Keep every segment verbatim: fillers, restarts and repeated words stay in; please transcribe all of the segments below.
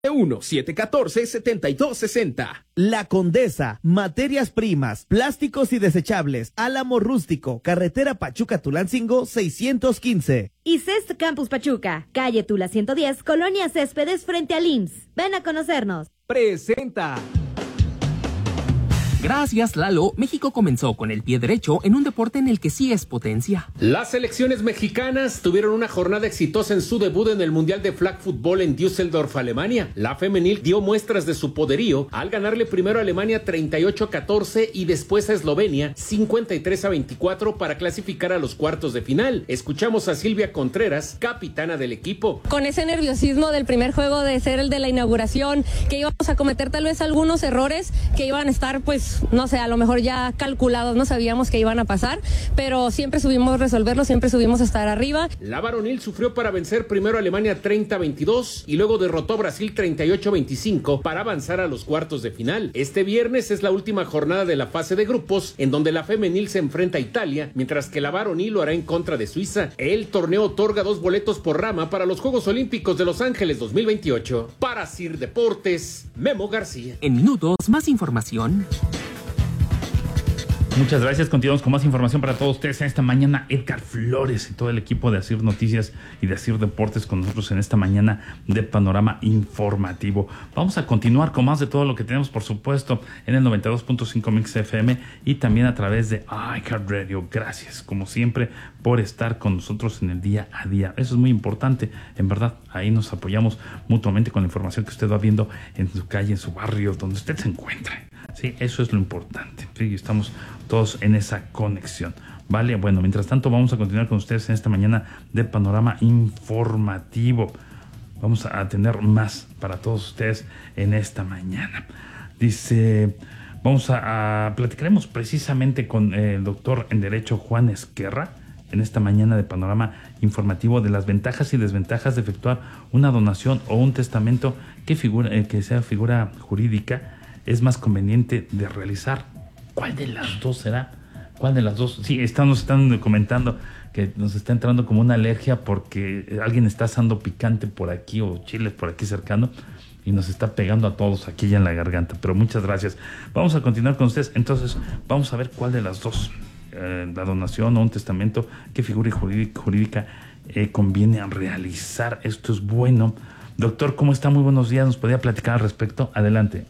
uno siete uno cuatro siete dos seis cero. La Condesa, materias primas, plásticos y desechables, Álamo Rústico, carretera Pachuca-Tulancingo seiscientos quince. Y C E S Campus Pachuca, calle Tula ciento diez, Colonia Céspedes frente al I M S S. Ven a conocernos. Presenta. Gracias, Lalo, México comenzó con el pie derecho en un deporte en el que sí es potencia. Las selecciones mexicanas tuvieron una jornada exitosa en su debut en el Mundial de Flag Football en Düsseldorf, Alemania. La femenil dio muestras de su poderío al ganarle primero a Alemania treinta y ocho a catorce y después a Eslovenia cincuenta y tres a veinticuatro para clasificar a los cuartos de final. Escuchamos a Silvia Contreras, capitana del equipo. Con ese nerviosismo del primer juego de ser el de la inauguración, que íbamos a cometer tal vez algunos errores que iban a estar pues no sé, a lo mejor ya calculados, no sabíamos que iban a pasar, pero siempre subimos resolverlo, siempre subimos a estar arriba. La varonil sufrió para vencer primero a Alemania treinta a veintidós y luego derrotó a Brasil treinta y ocho a veinticinco para avanzar a los cuartos de final. Este viernes es la última jornada de la fase de grupos, en donde la femenil se enfrenta a Italia, mientras que la varonil lo hará en contra de Suiza. El torneo otorga dos boletos por rama para los Juegos Olímpicos de Los Ángeles dos mil veintiocho. Para Sir Deportes, Memo García. En minutos, más información. Muchas gracias. Continuamos con más información para todos ustedes en esta mañana. Edgar Flores y todo el equipo de Asir Noticias y de Asir Deportes con nosotros en esta mañana de Panorama Informativo. Vamos a continuar con más de todo lo que tenemos, por supuesto, en el noventa y dos punto cinco Mix F M y también a través de iHeartRadio. Gracias, como siempre, por estar con nosotros en el día a día. Eso es muy importante, en verdad. Ahí nos apoyamos mutuamente con la información que usted va viendo en su calle, en su barrio, donde usted se encuentre. Sí, eso es lo importante. Sí, estamos todos en esa conexión. Vale, bueno, mientras tanto vamos a continuar con ustedes en esta mañana de Panorama Informativo. Vamos a tener más para todos ustedes en esta mañana. Dice, vamos a, a platicaremos precisamente con el doctor en Derecho Juan Esquerra en esta mañana de Panorama Informativo de las ventajas y desventajas de efectuar una donación o un testamento que, figura, eh, que sea figura jurídica es más conveniente de realizar. ¿Cuál de las dos será? ¿Cuál de las dos? Sí, están, nos están comentando que nos está entrando como una alergia porque alguien está asando picante por aquí o chiles por aquí cercano y nos está pegando a todos aquí ya en la garganta. Pero muchas gracias. Vamos a continuar con ustedes. Entonces, vamos a ver cuál de las dos, eh, la donación o un testamento, qué figura jurídica, jurídica eh, conviene realizar. Esto es bueno. Doctor, ¿cómo está? Muy buenos días. ¿Nos podría platicar al respecto? Adelante.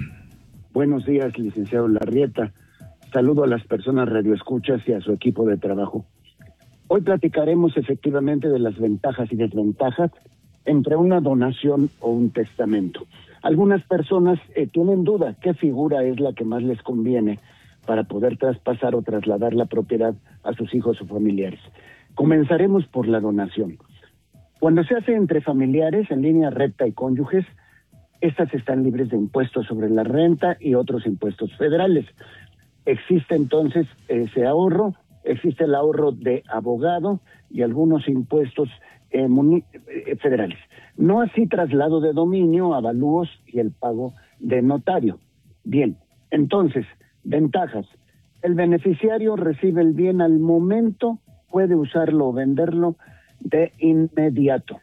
Buenos días, licenciado Larrieta. Saludo a las personas radioescuchas y a su equipo de trabajo. Hoy platicaremos efectivamente de las ventajas y desventajas entre una donación o un testamento. Algunas personas eh, tienen duda qué figura es la que más les conviene para poder traspasar o trasladar la propiedad a sus hijos o familiares. Comenzaremos por la donación. Cuando se hace entre familiares en línea recta y cónyuges, estas están libres de impuestos sobre la renta y otros impuestos federales. Existe entonces ese ahorro, existe el ahorro de abogado y algunos impuestos eh, muni- eh, federales. No así traslado de dominio, avalúos y el pago de notario. Bien, entonces, ventajas. El beneficiario recibe el bien al momento, puede usarlo o venderlo de inmediato.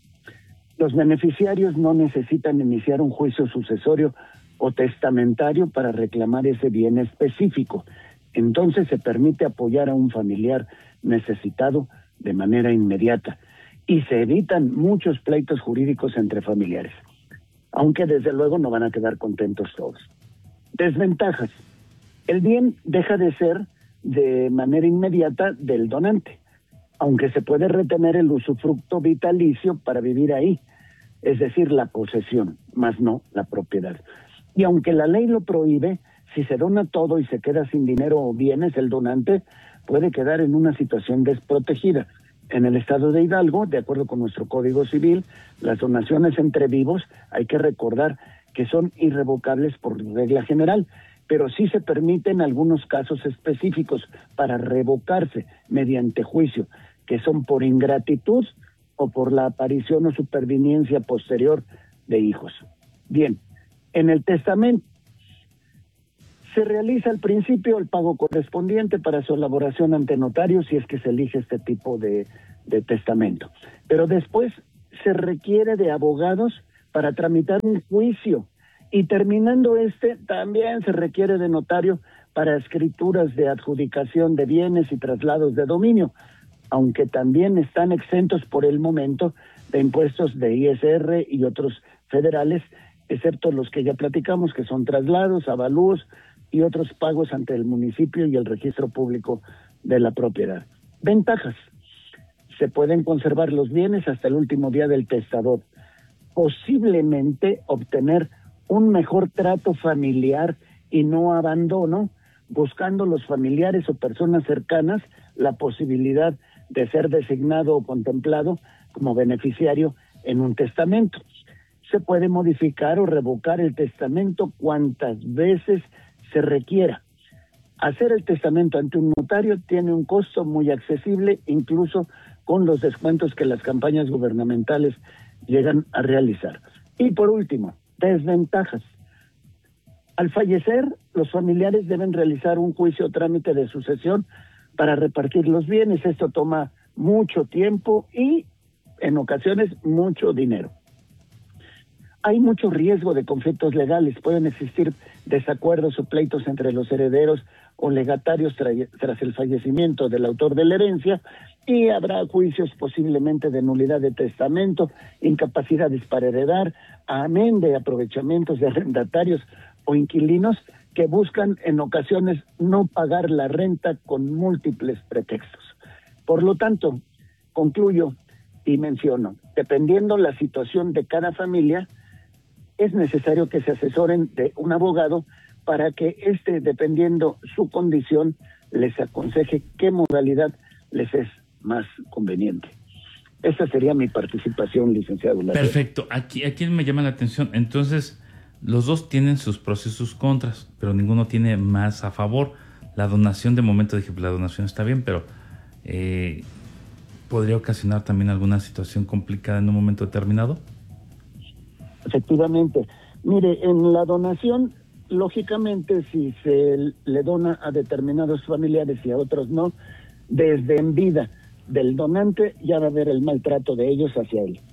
Los beneficiarios no necesitan iniciar un juicio sucesorio o testamentario para reclamar ese bien específico. Entonces se permite apoyar a un familiar necesitado de manera inmediata y se evitan muchos pleitos jurídicos entre familiares, aunque desde luego no van a quedar contentos todos. Desventajas. El bien deja de ser de manera inmediata del donante, aunque se puede retener el usufructo vitalicio para vivir ahí, es decir, la posesión, más no la propiedad. Y aunque la ley lo prohíbe, si se dona todo y se queda sin dinero o bienes, el donante puede quedar en una situación desprotegida. En el estado de Hidalgo, de acuerdo con nuestro Código Civil, las donaciones entre vivos hay que recordar que son irrevocables por regla general, pero sí se permiten algunos casos específicos para revocarse mediante juicio, que son por ingratitud o por la aparición o supervivencia posterior de hijos. Bien, en el testamento se realiza al principio el pago correspondiente para su elaboración ante notario si es que se elige este tipo de, de testamento. Pero después se requiere de abogados para tramitar un juicio. Y terminando este, también se requiere de notario para escrituras de adjudicación de bienes y traslados de dominio, aunque también están exentos por el momento de impuestos de I S R y otros federales, excepto los que ya platicamos, que son traslados, avalúos y otros pagos ante el municipio y el registro público de la propiedad. Ventajas: se pueden conservar los bienes hasta el último día del testador, posiblemente obtener un mejor trato familiar y no abandono, buscando los familiares o personas cercanas la posibilidad de ser designado o contemplado como beneficiario en un testamento. Se puede modificar o revocar el testamento cuantas veces se requiera. Hacer el testamento ante un notario tiene un costo muy accesible, incluso con los descuentos que las campañas gubernamentales llegan a realizar. Y por último, desventajas. Al fallecer, los familiares deben realizar un juicio o trámite de sucesión para repartir los bienes. Esto toma mucho tiempo y, en ocasiones, mucho dinero. Hay mucho riesgo de conflictos legales. Pueden existir desacuerdos o pleitos entre los herederos o legatarios tra- tras el fallecimiento del autor de la herencia, y habrá juicios posiblemente de nulidad de testamento, incapacidades para heredar, amén de aprovechamientos de arrendatarios o inquilinos que buscan en ocasiones no pagar la renta con múltiples pretextos. Por lo tanto, concluyo y menciono, dependiendo la situación de cada familia, es necesario que se asesoren de un abogado para que éste, dependiendo su condición, les aconseje qué modalidad les es más conveniente. Esa sería mi participación, licenciado. Perfecto. Aquí, aquí me llama la atención. Entonces, los dos tienen sus pros y sus contras, pero ninguno tiene más a favor. La donación, de momento dije, la donación está bien, pero eh, ¿podría ocasionar también alguna situación complicada en un momento determinado? Efectivamente. Mire, en la donación, lógicamente, si se le dona a determinados familiares y a otros no, desde en vida del donante ya va a haber el maltrato de ellos hacia él.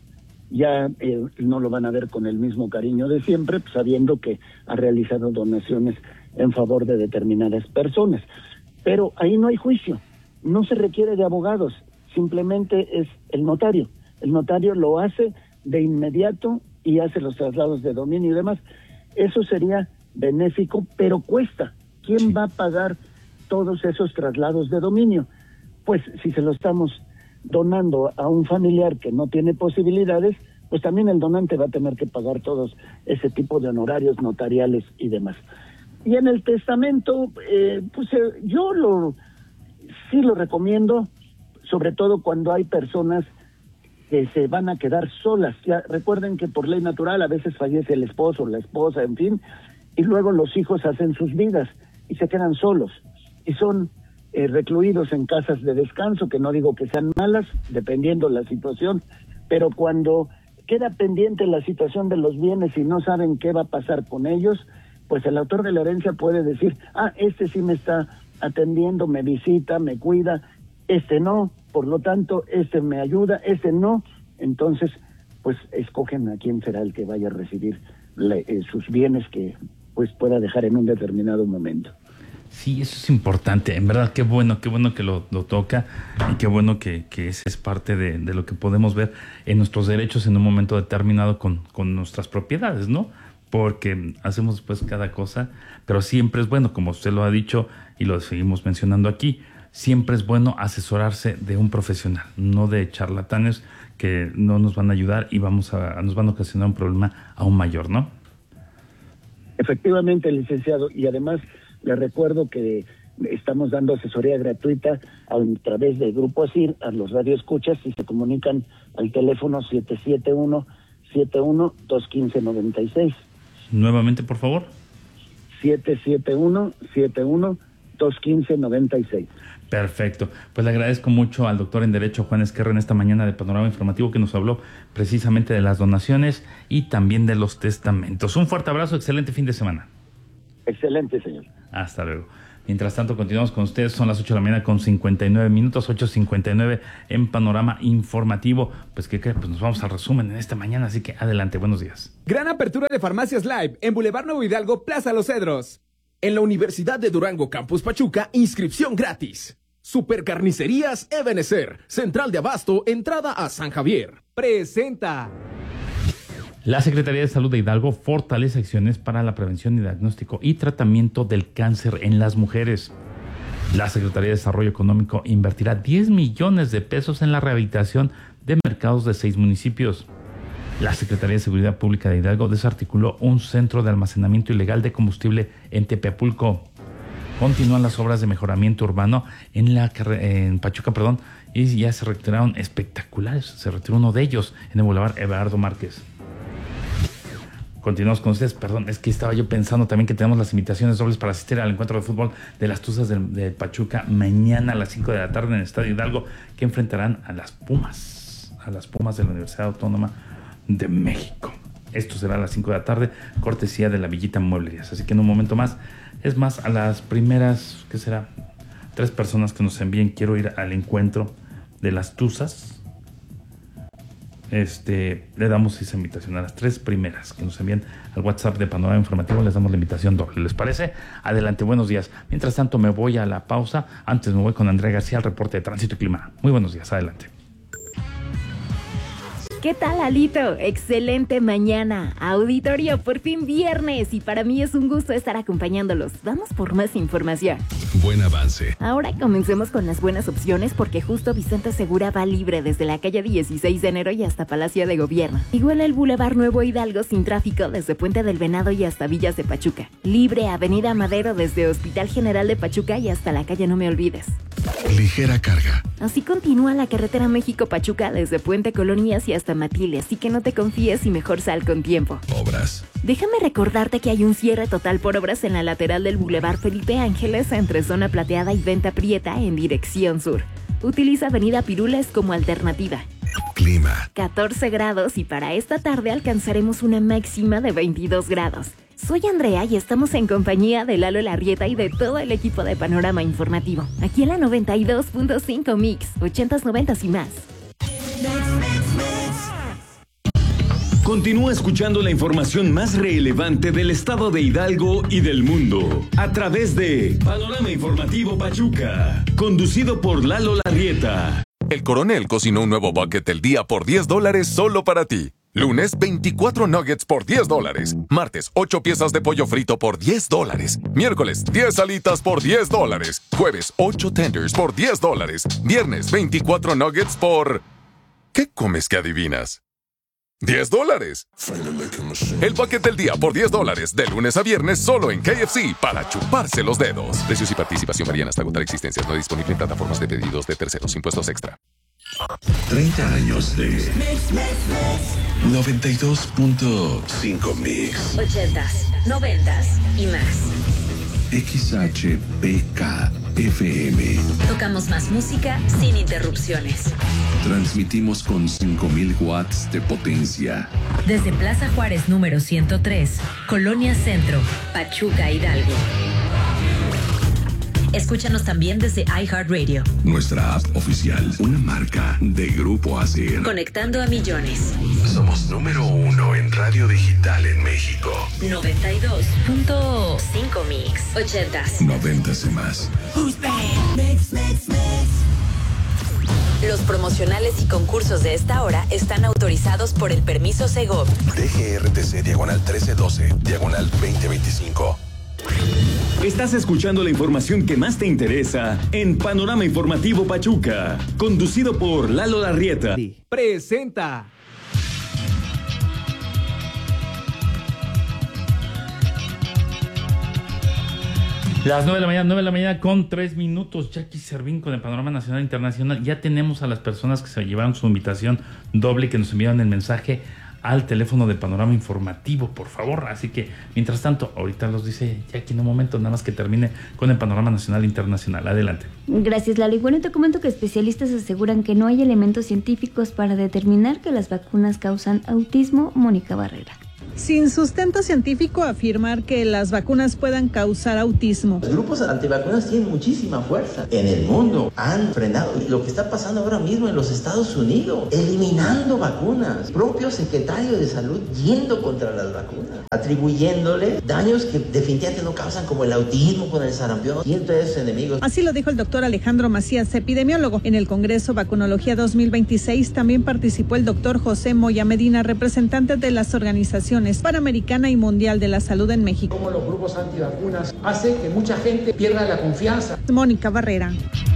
Ya eh, no lo van a ver con el mismo cariño de siempre, pues, sabiendo que ha realizado donaciones en favor de determinadas personas. Pero ahí no hay juicio, no se requiere de abogados, simplemente es el notario. El notario lo hace de inmediato y hace los traslados de dominio y demás. Eso sería benéfico, pero cuesta. ¿Quién sí. va a pagar todos esos traslados de dominio? Pues si se lo estamos donando a un familiar que no tiene posibilidades, pues también el donante va a tener que pagar todos ese tipo de honorarios notariales y demás. Y en el testamento, eh, pues eh, yo lo sí lo recomiendo, sobre todo cuando hay personas que se van a quedar solas. Ya recuerden que por ley natural a veces fallece el esposo, la esposa, en fin, y luego los hijos hacen sus vidas y se quedan solos y son eh, recluidos en casas de descanso, que no digo que sean malas, dependiendo la situación, pero cuando queda pendiente la situación de los bienes y no saben qué va a pasar con ellos, pues el autor de la herencia puede decir, ah, este sí me está atendiendo, me visita, me cuida, este no, por lo tanto, este me ayuda, este no. Entonces, pues escogen a quién será el que vaya a recibir la, eh, sus bienes que pues pueda dejar en un determinado momento. Sí, eso es importante. En verdad, qué bueno, qué bueno que lo, lo toca y qué bueno que, que esa es parte de, de lo que podemos ver en nuestros derechos en un momento determinado con, con nuestras propiedades, ¿no? Porque hacemos después cada cosa, pero siempre es bueno, como usted lo ha dicho y lo seguimos mencionando aquí, siempre es bueno asesorarse de un profesional, no de charlatanes que no nos van a ayudar y vamos a, nos van a ocasionar un problema aún mayor, ¿no? Efectivamente, licenciado, y además le recuerdo que estamos dando asesoría gratuita a través del Grupo ASIR a los radioescuchas y se comunican al teléfono siete siete uno, siete uno, dos uno cinco, nueve seis. Nuevamente, por favor. siete siete uno, siete uno, dos uno cinco, nueve seis. Perfecto. Pues le agradezco mucho al doctor en Derecho Juan Esquerra en esta mañana de Panorama Informativo que nos habló precisamente de las donaciones y también de los testamentos. Un fuerte abrazo, excelente fin de semana. Excelente, señor. Hasta luego. Mientras tanto, continuamos con ustedes. Son las ocho de la mañana con cincuenta y nueve minutos, ocho cincuenta y nueve en Panorama Informativo. Pues, ¿qué creen? Pues nos vamos al resumen en esta mañana, así que adelante, buenos días. Gran apertura de Farmacias Live en Boulevard Nuevo Hidalgo, Plaza Los Cedros. En la Universidad de Durango, Campus Pachuca, inscripción gratis. Supercarnicerías Ebenezer, Central de Abasto, entrada a San Javier. Presenta. La Secretaría de Salud de Hidalgo fortalece acciones para la prevención y diagnóstico y tratamiento del cáncer en las mujeres. La Secretaría de Desarrollo Económico invertirá diez millones de pesos en la rehabilitación de mercados de seis municipios. La Secretaría de Seguridad Pública de Hidalgo desarticuló un centro de almacenamiento ilegal de combustible en Tepeapulco. Continúan las obras de mejoramiento urbano en, la, en Pachuca, perdón, y ya se retiraron espectaculares. Se retiró uno de ellos en el Boulevard Everardo Márquez. Continuamos con ustedes, perdón, es que estaba yo pensando también que tenemos las invitaciones dobles para asistir al encuentro de fútbol de las Tuzas de, de Pachuca mañana a las cinco de la tarde en el Estadio Hidalgo, que enfrentarán a las Pumas, a las Pumas de la Universidad Autónoma de México. Esto será a las cinco de la tarde, cortesía de la Villita Mueblerías. Así que en un momento más, es más, a las primeras, ¿qué será? Tres personas que nos envíen, quiero ir al encuentro de las Tuzas. Este, le damos esa invitación a las tres primeras que nos envíen al WhatsApp de Panorama Informativo, les damos la invitación doble. ¿Les parece? Adelante, buenos días. Mientras tanto me voy a la pausa. Antes me voy con Andrea García al reporte de tránsito y clima. Muy buenos días, adelante. ¿Qué tal, Alito? Excelente mañana. Auditorio, por fin viernes, y para mí es un gusto estar acompañándolos. Vamos por más información. Buen avance. Ahora comencemos con las buenas opciones, porque justo Vicente Segura va libre desde la calle dieciséis de enero y hasta Palacio de Gobierno. Igual el Boulevard Nuevo Hidalgo sin tráfico desde Puente del Venado y hasta Villas de Pachuca. Libre Avenida Madero desde Hospital General de Pachuca y hasta la calle No Me Olvides. Ligera carga. Así continúa la carretera México-Pachuca desde Puente Colonias y hasta Matile, así que no te confíes y mejor sal con tiempo. Obras. Déjame recordarte que hay un cierre total por obras en la lateral del Boulevard Felipe Ángeles entre Zona Plateada y Venta Prieta en dirección sur. Utiliza Avenida Pirules como alternativa. Clima. catorce grados y para esta tarde alcanzaremos una máxima de veintidós grados. Soy Andrea y estamos en compañía de Lalo Larrieta y de todo el equipo de Panorama Informativo. Aquí en la noventa y dos punto cinco Mix, ochentas, noventas y más. Continúa escuchando la información más relevante del estado de Hidalgo y del mundo a través de Panorama Informativo Pachuca, conducido por Lalo Larrieta. El Coronel cocinó un nuevo bucket del día por diez dólares solo para ti. Lunes, veinticuatro nuggets por diez dólares. Martes, ocho piezas de pollo frito por diez dólares. Miércoles, diez alitas por diez dólares. Jueves, ocho tenders por diez dólares. Viernes, veinticuatro nuggets por... ¿Qué comes que adivinas? diez dólares. El bucket del día por diez dólares, de lunes a viernes solo en K F C, para chuparse los dedos. Precios y participación varían hasta agotar existencias. No disponible en plataformas de pedidos de terceros. Impuestos extra. treinta años de noventa y dos punto cinco Mix. ochentas, noventas y más. X H P K F M. Tocamos más música sin interrupciones. Transmitimos con cinco mil watts de potencia. Desde Plaza Juárez número ciento tres, Colonia Centro, Pachuca, Hidalgo. Escúchanos también desde iHeartRadio. Nuestra app oficial, una marca de Grupo Acer. Conectando a millones. Somos número uno en radio digital en México. noventa y dos punto cinco Mix. ochentas. noventas y más. Mix, mix, mix. Los promocionales y concursos de esta hora están autorizados por el permiso Segov. D G R T C diagonal trece doce, diagonal veinte veinticinco. Estás escuchando la información que más te interesa en Panorama Informativo Pachuca, conducido por Lalo Larrieta. Presenta. Las nueve de la mañana, nueve de la mañana con tres minutos. Jackie Servín con el Panorama Nacional e Internacional. Ya tenemos a las personas que se llevaron su invitación doble, que nos enviaron el mensaje al teléfono de Panorama Informativo, por favor. Así que, mientras tanto, ahorita los dice Jackie en un momento, nada más que termine con el Panorama Nacional e Internacional. Adelante. Gracias, Lalo. Y bueno, te comento que especialistas aseguran que no hay elementos científicos para determinar que las vacunas causan autismo. Mónica Barrera. sin sustento científico afirmar que las vacunas puedan causar autismo. Los grupos antivacunas tienen muchísima fuerza en el mundo. Han frenado lo que está pasando ahora mismo en los Estados Unidos, eliminando vacunas. Propio secretario de salud yendo contra las vacunas, atribuyéndole daños que definitivamente no causan, como el autismo con el sarampión y entonces enemigos. Así lo dijo el doctor Alejandro Macías, epidemiólogo. En el Congreso Vacunología dos mil veintiséis también participó el doctor José Moya Medina, representante de las organizaciones Panamericana y Mundial de la Salud en México. Como los grupos antivacunas hace que mucha gente pierda la confianza. Mónica Barrera.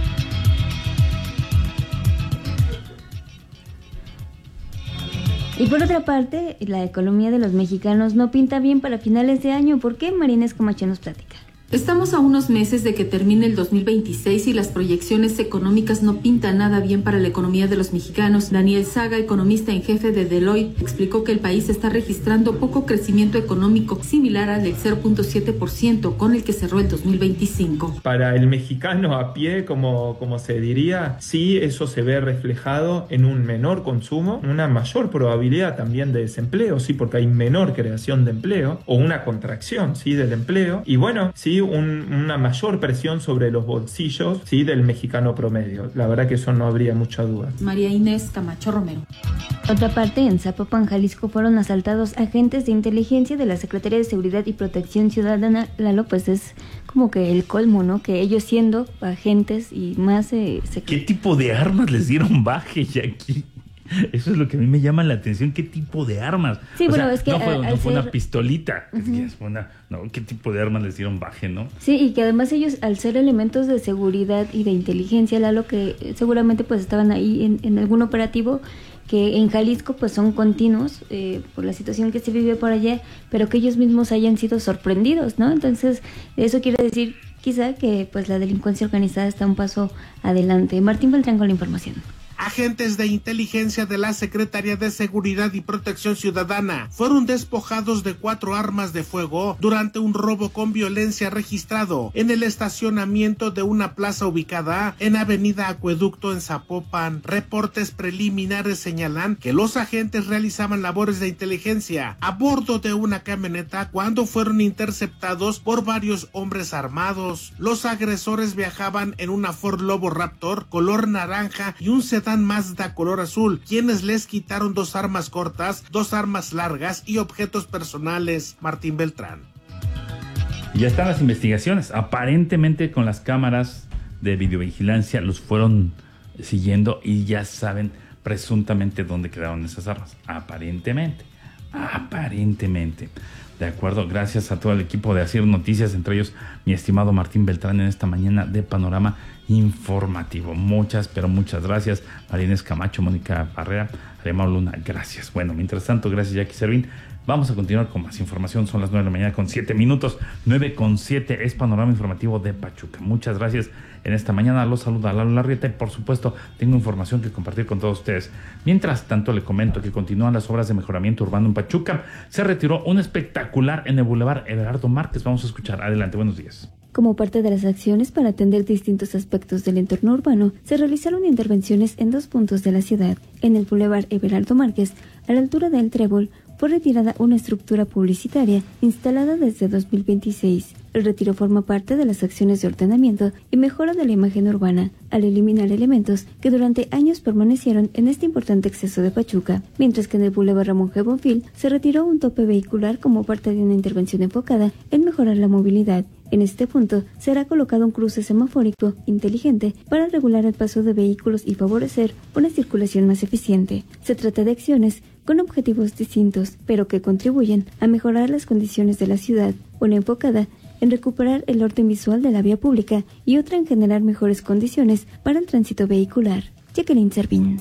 Y por otra parte, la economía de los mexicanos no pinta bien para finales de año. ¿Por qué? Marina Escamacho nos platica. Estamos a unos meses de que termine el dos mil veintiséis y las proyecciones económicas no pintan nada bien para la economía de los mexicanos. Daniel Saga, economista en jefe de Deloitte, explicó que el país está registrando poco crecimiento económico, similar al del cero punto siete por ciento con el que cerró el dos mil veinticinco. Para el mexicano a pie, como, como se diría, sí, eso se ve reflejado en un menor consumo, una mayor probabilidad también de desempleo, sí, porque hay menor creación de empleo, o una contracción, sí, del empleo, y bueno, sí, Un, una mayor presión sobre los bolsillos, sí, del mexicano promedio. La verdad que eso no habría mucha duda. María Inés Camacho Romero. Otra parte, en Zapopan, Jalisco, fueron asaltados agentes de inteligencia de la Secretaría de Seguridad y Protección Ciudadana. Lalo, pues es como que el colmo, ¿no? Que ellos siendo agentes y más... Eh, se... ¿Qué tipo de armas les dieron baje, Jackie? Eso es lo que a mí me llama la atención. ¿Qué tipo de armas? Sí, o bueno, sea, es que no fue, al, no al fue ser... una pistolita. Uh-huh. Es que una, no, ¿qué tipo de armas les dieron baje, no? Sí, y que además ellos, al ser elementos de seguridad y de inteligencia, Lalo, que seguramente pues estaban ahí en, en algún operativo, que en Jalisco pues son continuos eh, por la situación que se vive por allá, pero que ellos mismos hayan sido sorprendidos, ¿no? Entonces, eso quiere decir quizá que pues la delincuencia organizada está un paso adelante. Martín Beltrán con la información. Agentes de inteligencia de la Secretaría de Seguridad y Protección Ciudadana fueron despojados de cuatro armas de fuego durante un robo con violencia registrado en el estacionamiento de una plaza ubicada en Avenida Acueducto en Zapopan. Reportes preliminares señalan que los agentes realizaban labores de inteligencia a bordo de una camioneta cuando fueron interceptados por varios hombres armados. Los agresores viajaban en una Ford Lobo Raptor color naranja y un sedán Mazda color azul, quienes les quitaron dos armas cortas, dos armas largas y objetos personales. Martín Beltrán. Ya están las investigaciones. Aparentemente con las cámaras de videovigilancia los fueron siguiendo y ya saben presuntamente dónde quedaron esas armas. Aparentemente. Aparentemente. De acuerdo, gracias a todo el equipo de Asir Noticias, entre ellos mi estimado Martín Beltrán en esta mañana de Panorama Informativo. Muchas, pero muchas gracias. María Inés Camacho, Mónica Barrera, Alemão Luna, gracias. Bueno, mientras tanto, gracias Jackie Servín. Vamos a continuar con más información. Son las nueve de la mañana con siete minutos. nueve con siete es Panorama Informativo de Pachuca. Muchas gracias. En esta mañana los saluda Lalo Larrieta y por supuesto tengo información que compartir con todos ustedes. Mientras tanto le comento que continúan las obras de mejoramiento urbano en Pachuca. Se retiró un espectacular en el Boulevard Everardo Márquez. Vamos a escuchar. Adelante, buenos días. Como parte de las acciones para atender distintos aspectos del entorno urbano, se realizaron intervenciones en dos puntos de la ciudad. En el Boulevard Everardo Márquez, a la altura del Trébol, fue retirada una estructura publicitaria instalada desde dos mil veintiséis. El retiro forma parte de las acciones de ordenamiento y mejora de la imagen urbana, al eliminar elementos que durante años permanecieron en este importante acceso de Pachuca, mientras que en el Boulevard Ramón G. Bonfil se retiró un tope vehicular como parte de una intervención enfocada en mejorar la movilidad. En este punto será colocado un cruce semafórico inteligente para regular el paso de vehículos y favorecer una circulación más eficiente. Se trata de acciones con objetivos distintos, pero que contribuyen a mejorar las condiciones de la ciudad, una enfocada en recuperar el orden visual de la vía pública y otra en generar mejores condiciones para el tránsito vehicular. Jacqueline Servín.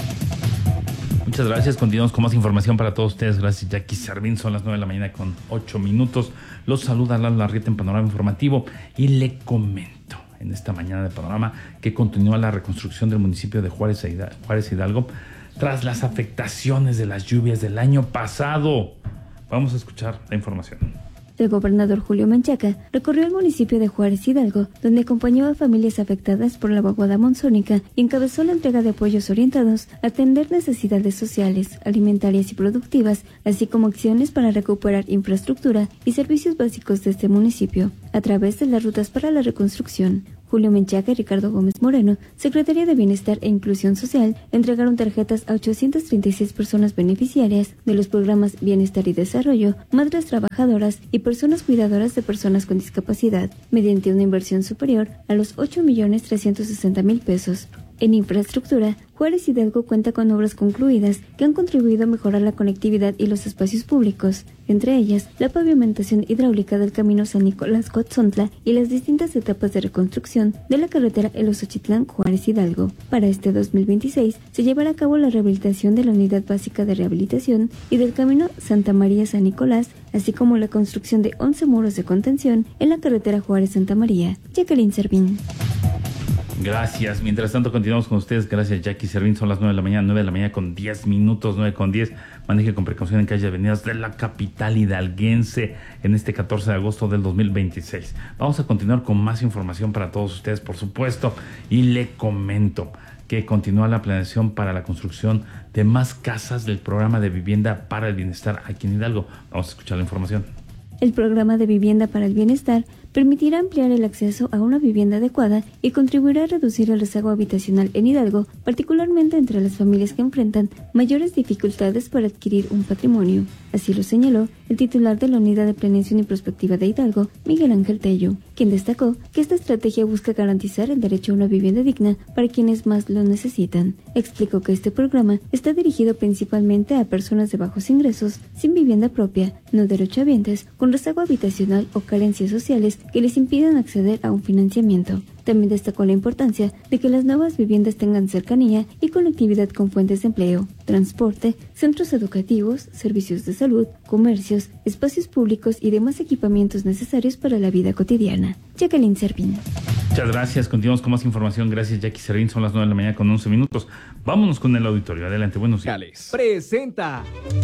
Muchas gracias. Continuamos con más información para todos ustedes. Gracias, Jackie Servín. Son las nueve de la mañana con ocho minutos. Los saluda Lalo Larrieta en Panorama Informativo y le comento en esta mañana de Panorama que continúa la reconstrucción del municipio de Juárez, Juárez Hidalgo tras las afectaciones de las lluvias del año pasado. Vamos a escuchar la información. El gobernador Julio Menchaca recorrió el municipio de Juárez Hidalgo, donde acompañó a familias afectadas por la vaguada monzónica y encabezó la entrega de apoyos orientados a atender necesidades sociales, alimentarias y productivas, así como acciones para recuperar infraestructura y servicios básicos de este municipio, a través de las rutas para la reconstrucción. Julio Menchaca y Ricardo Gómez Moreno, Secretaría de Bienestar e Inclusión Social, entregaron tarjetas a ochocientas treinta y seis personas beneficiarias de los programas Bienestar y Desarrollo, Madres Trabajadoras y Personas Cuidadoras de Personas con Discapacidad, mediante una inversión superior a los ocho millones trescientos sesenta mil pesos. En infraestructura, Juárez Hidalgo cuenta con obras concluidas que han contribuido a mejorar la conectividad y los espacios públicos, entre ellas la pavimentación hidráulica del camino San Nicolás-Coatzontla y las distintas etapas de reconstrucción de la carretera El Osochitlán-Juárez Hidalgo. Para este dos mil veintiséis se llevará a cabo la rehabilitación de la Unidad Básica de Rehabilitación y del camino Santa María-San Nicolás, así como la construcción de once muros de contención en la carretera Juárez-Santa María. Jacqueline Servín. Gracias. Mientras tanto, continuamos con ustedes. Gracias, Jackie Servín. Son las nueve de la mañana, nueve de la mañana con diez minutos, nueve con diez. Maneje con precaución en calles y avenidas de la capital hidalguense en este catorce de agosto del dos mil veintiséis. Vamos a continuar con más información para todos ustedes, por supuesto. Y le comento que continúa la planeación para la construcción de más casas del programa de vivienda para el bienestar aquí en Hidalgo. Vamos a escuchar la información. El programa de vivienda para el bienestar permitirá ampliar el acceso a una vivienda adecuada y contribuirá a reducir el rezago habitacional en Hidalgo, particularmente entre las familias que enfrentan mayores dificultades para adquirir un patrimonio. Así lo señaló el titular de la Unidad de Planeación y Prospectiva de Hidalgo, Miguel Ángel Tello, quien destacó que esta estrategia busca garantizar el derecho a una vivienda digna para quienes más lo necesitan. Explicó que este programa está dirigido principalmente a personas de bajos ingresos, sin vivienda propia, no derechohabientes, con rezago habitacional o carencias sociales que les impidan acceder a un financiamiento. También destacó la importancia de que las nuevas viviendas tengan cercanía y conectividad con fuentes de empleo, transporte, centros educativos, servicios de salud, comercios, espacios públicos y demás equipamientos necesarios para la vida cotidiana. Jacqueline Servín. Muchas gracias. Continuamos con más información. Gracias, Jackie Servín. Son las nueve de la mañana con once minutos. Vámonos con el auditorio. Adelante. Buenos días. Presenta.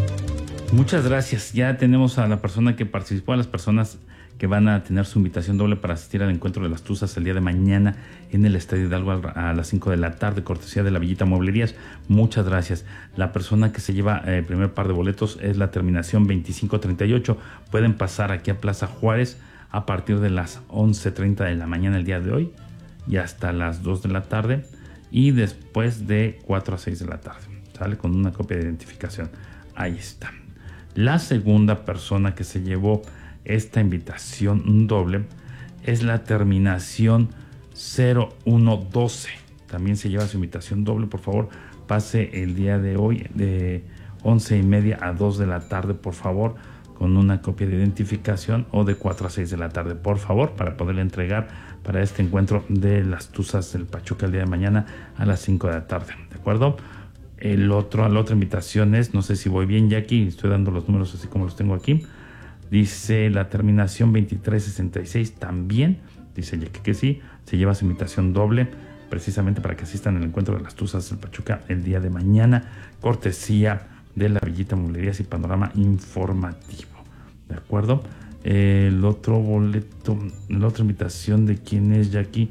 Muchas gracias. Ya tenemos a la persona que participó, a las personas que van a tener su invitación doble para asistir al encuentro de las Tuzas el día de mañana en el Estadio Hidalgo a las cinco de la tarde, cortesía de la Villita Mueblerías. Muchas gracias. La persona que se lleva el eh, primer par de boletos es la terminación veinticinco treinta y ocho. Pueden pasar aquí a Plaza Juárez a partir de las once treinta de la mañana el día de hoy y hasta las dos de la tarde y después de cuatro a seis de la tarde. Sale con una copia de identificación. Ahí está. La segunda persona que se llevó esta invitación doble es la terminación cero uno doce. También se lleva su invitación doble. Por favor, pase el día de hoy de once y media a dos de la tarde, por favor, con una copia de identificación, o de cuatro a seis de la tarde, por favor, para poderle entregar para este encuentro de las Tuzas del Pachuca el día de mañana a las cinco de la tarde. ¿De acuerdo? El otro, la otra invitación es, no sé si voy bien, Jackie, estoy dando los números así como los tengo aquí. Dice la terminación veintitrés sesenta y seis también, dice Jackie que sí, se lleva su invitación doble precisamente para que asistan al encuentro de las Tuzas del Pachuca el día de mañana, cortesía de la Villita Mueblerías y Panorama Informativo. ¿De acuerdo? El otro boleto, la otra invitación de quién es, Jackie.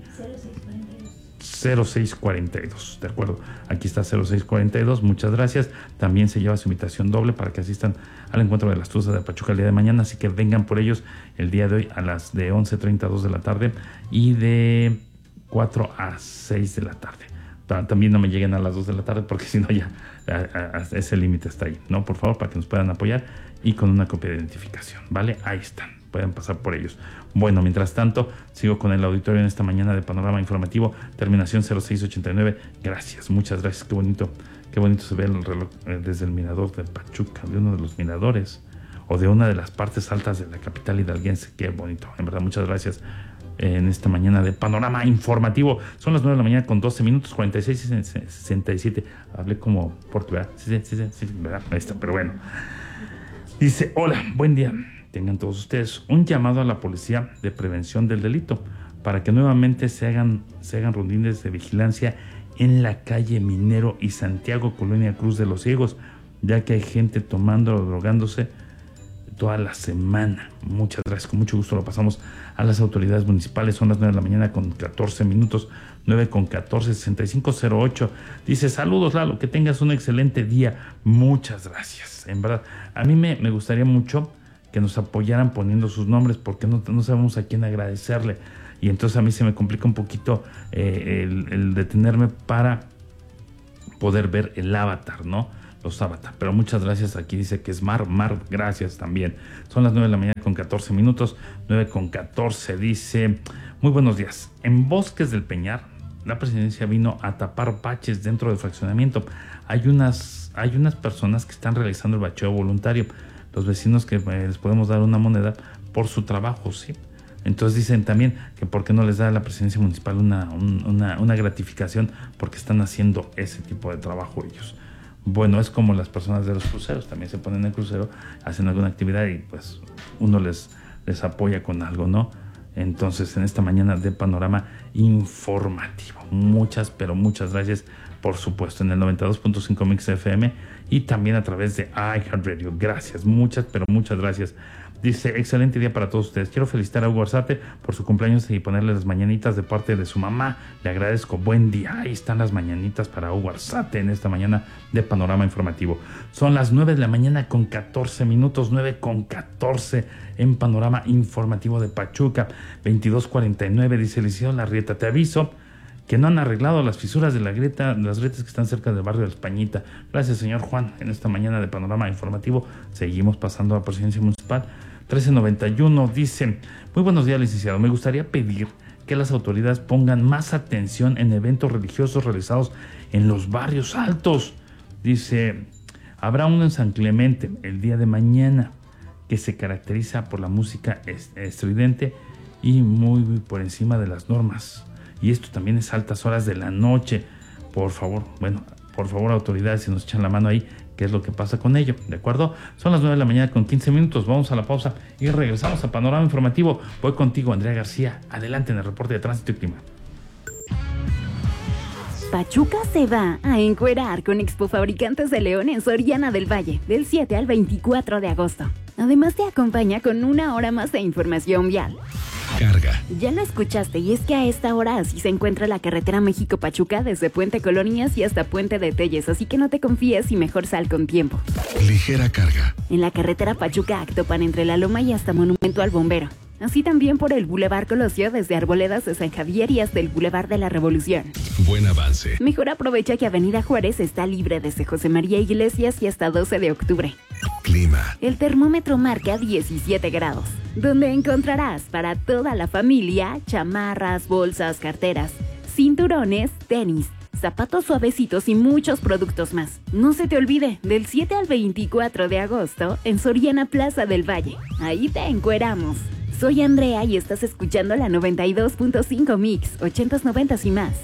cero seis cuarenta y dos, de acuerdo, aquí está cero seis cuarenta y dos, muchas gracias. También se lleva su invitación doble para que asistan al encuentro de las Tuzas de Pachuca el día de mañana, así que vengan por ellos el día de hoy a las de once treinta a dos de la tarde y de cuatro a seis de la tarde. También no me lleguen a las dos de la tarde porque si no ya a, a, a ese límite está ahí, ¿no? Por favor, para que nos puedan apoyar y con una copia de identificación, ¿vale? Ahí están, pueden pasar por ellos. Bueno, mientras tanto, sigo con el auditorio en esta mañana de Panorama Informativo, terminación cero seis ochenta y nueve. Gracias, muchas gracias. Qué bonito, qué bonito se ve el reloj eh, desde el mirador de Pachuca, de uno de los miradores o de una de las partes altas de la capital hidalguense. Qué bonito, en verdad, muchas gracias. Eh, en esta mañana de Panorama Informativo. Son las nueve de la mañana con doce minutos, cuarenta y seis y sesenta y siete. Hablé como portugués, sí, sí, sí, sí, ¿verdad? Ahí está, pero bueno. Dice, hola, buen día. Tengan todos ustedes un llamado a la Policía de Prevención del Delito para que nuevamente se hagan, se hagan rondines de vigilancia en la calle Minero y Santiago, Colonia Cruz de los Ciegos, ya que hay gente tomando o drogándose toda la semana. Muchas gracias, con mucho gusto lo pasamos a las autoridades municipales. Son las nueve de la mañana con catorce minutos, nueve con catorce, sesenta y cinco cero ocho. Dice, saludos Lalo, que tengas un excelente día. Muchas gracias. En verdad, a mí me, me gustaría mucho que nos apoyaran poniendo sus nombres, porque no, no sabemos a quién agradecerle. Y entonces a mí se me complica un poquito eh, el, el detenerme para poder ver el avatar, ¿no? Los avatar. Pero muchas gracias. Aquí dice que es Mar. Mar, gracias también. Son las nueve de la mañana con catorce minutos. nueve con catorce. Dice, muy buenos días. En Bosques del Peñar, la presidencia vino a tapar baches dentro del fraccionamiento. Hay unas, hay unas personas que están realizando el bacheo voluntario. Los vecinos que eh, les podemos dar una moneda por su trabajo, ¿sí? Entonces dicen también que por qué no les da a la presidencia municipal una, un, una, una gratificación porque están haciendo ese tipo de trabajo ellos. Bueno, es como las personas de los cruceros, también se ponen en el crucero, hacen alguna actividad y pues uno les, les apoya con algo, ¿no? Entonces en esta mañana de Panorama Informativo, muchas, pero muchas gracias, por supuesto, en el noventa y dos punto cinco Mix F M y también a través de iHeartRadio. Gracias, muchas, pero muchas gracias. Dice, excelente día para todos ustedes. Quiero felicitar a Hugo Arzate por su cumpleaños y ponerle las mañanitas de parte de su mamá. Le agradezco. Buen día. Ahí están las mañanitas para Hugo Arzate en esta mañana de Panorama Informativo. Son las nueve de la mañana con catorce minutos, nueve con catorce en Panorama Informativo de Pachuca. veintidós cuarenta y nueve, dice Liceo Larrieta. Te aviso que no han arreglado las fisuras de la grieta, las grietas que están cerca del barrio de Españita. Gracias, señor Juan. En esta mañana de Panorama Informativo seguimos pasando a la presidencia municipal. trece noventa y uno dice, muy buenos días, licenciado. Me gustaría pedir que las autoridades pongan más atención en eventos religiosos realizados en los barrios altos. Dice, habrá uno en San Clemente el día de mañana que se caracteriza por la música estridente y muy, muy por encima de las normas. Y esto también es altas horas de la noche. Por favor, bueno, por favor, autoridades, si nos echan la mano ahí, ¿qué es lo que pasa con ello? ¿De acuerdo? Son las nueve de la mañana con quince minutos. Vamos a la pausa y regresamos a Panorama Informativo. Voy contigo, Andrea García. Adelante en el reporte de tránsito y clima. Pachuca se va a encuerar con Expo Fabricantes de León en Soriana del Valle, del siete al veinticuatro de agosto. Además te acompaña con una hora más de información vial. Carga. Ya lo escuchaste, y es que a esta hora así se encuentra la carretera México-Pachuca desde Puente Colonias y hasta Puente de Telles, así que no te confíes y mejor sal con tiempo. Ligera carga. En la carretera Pachuca-Actopan entre La Loma y hasta Monumento al Bombero. Así también por el Boulevard Colosio desde Arboledas de San Javier y hasta el Boulevard de la Revolución. Buen avance. Mejor aprovecha que Avenida Juárez está libre desde José María Iglesias y hasta doce de octubre. Clima. El termómetro marca diecisiete grados, donde encontrarás para toda la familia chamarras, bolsas, carteras, cinturones, tenis, zapatos suavecitos y muchos productos más. No se te olvide, del siete al veinticuatro de agosto en Soriana Plaza del Valle. Ahí te encueramos. Soy Andrea y estás escuchando la noventa y dos punto cinco Mix, ochentas, noventas y más.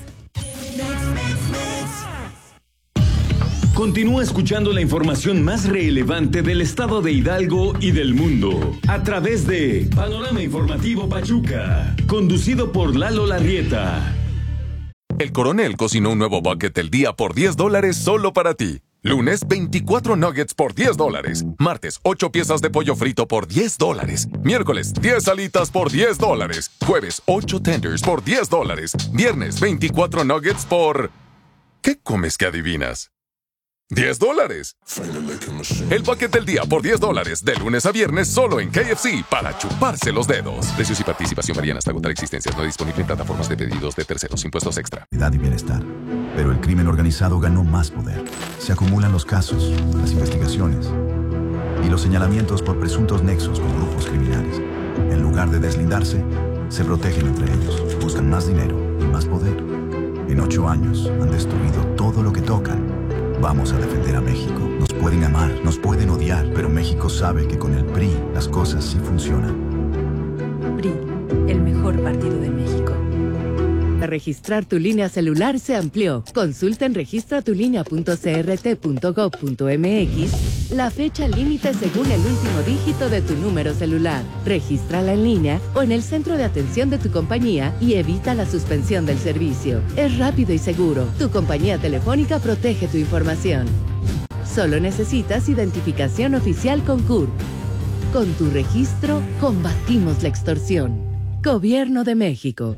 Continúa escuchando la información más relevante del estado de Hidalgo y del mundo a través de Panorama Informativo Pachuca, conducido por Lalo Larrieta. El Coronel cocinó un nuevo bucket del día por diez dólares solo para ti. Lunes, veinticuatro nuggets por diez dólares. Martes, ocho piezas de pollo frito por diez dólares. Miércoles, diez alitas por diez dólares. Jueves, ocho tenders por diez dólares. Viernes, veinticuatro nuggets por... ¿Qué comes que adivinas? diez dólares. El bucket del día por diez dólares, de lunes a viernes, solo en K F C, para chuparse los dedos. Precios y participación varían hasta agotar existencias. No disponible en plataformas de pedidos de terceros. Impuestos extra. Y bienestar. Pero el crimen organizado ganó más poder. Se acumulan los casos, las investigaciones y los señalamientos por presuntos nexos con grupos criminales. En lugar de deslindarse, se protegen entre ellos. Buscan más dinero y más poder. En ocho años han destruido todo lo que tocan. Vamos a defender a México. Nos pueden amar, nos pueden odiar, pero México sabe que con el P R I las cosas sí funcionan. P R I, el mejor partido de México. Registrar tu línea celular se amplió. Consulta en registra tu línea punto c r t punto gov punto m x la fecha límite según el último dígito de tu número celular. Regístrala en línea o en el centro de atención de tu compañía y evita la suspensión del servicio. Es rápido y seguro. Tu compañía telefónica protege tu información. Solo necesitas identificación oficial con C U R. Con tu registro, combatimos la extorsión. Gobierno de México.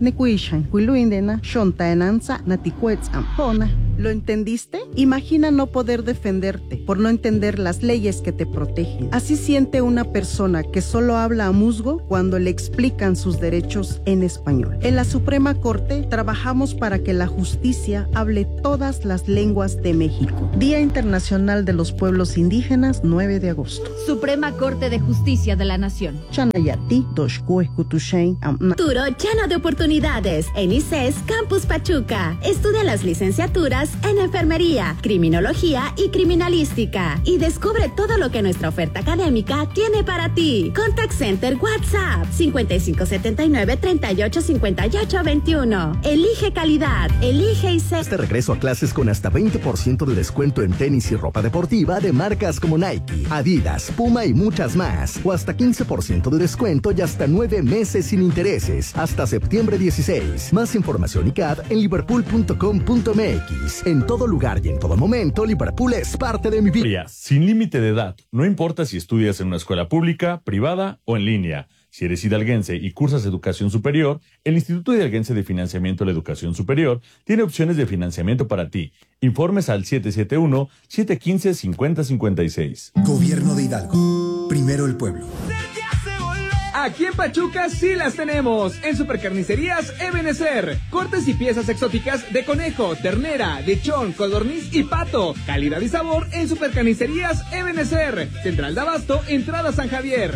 ¿Lo entendiste? Imagina no poder defenderte por no entender las leyes que te protegen. Así siente una persona que solo habla a musgo cuando le explican sus derechos en español. En la Suprema Corte trabajamos para que la justicia hable todas las lenguas de México. Día Internacional de los Pueblos Indígenas, nueve de agosto. Suprema Corte de Justicia de la Nación. Chanayati, Doshkue, Kutushain, Amna. Futuro lleno de oportunidades. En I C E S Campus Pachuca. Estudia las licenciaturas en Enfermería, Criminología y Criminalística. Y descubre todo lo que nuestra oferta académica tiene para ti. Contact Center WhatsApp cincuenta y cinco setenta y nueve treinta y ocho cincuenta y ocho veintiuno. Elige calidad. Elige I C E S. Este regreso a clases con hasta veinte por ciento de descuento en tenis y ropa deportiva de marcas como Nike, Adidas, Puma y muchas más. O hasta quince por ciento de descuento y hasta nueve meses sin intereses. Hasta septiembre dieciséis. Más información y C A D en liverpool punto com punto m x. En todo lugar y en todo momento, Liverpool es parte de mi vida. Sin límite de edad. No importa si estudias en una escuela pública, privada o en línea. Si eres hidalguense y cursas educación superior, el Instituto Hidalguense de Financiamiento a la Educación Superior tiene opciones de financiamiento para ti. Informes al siete siete uno, siete uno cinco, cinco cero cinco seis. Gobierno de Hidalgo. Primero el pueblo. Aquí en Pachuca sí las tenemos. En Supercarnicerías Ebenezer. Cortes y piezas exóticas de conejo, ternera, lechón, codorniz y pato. Calidad y sabor en Supercarnicerías Ebenezer. Central de Abasto, entrada San Javier.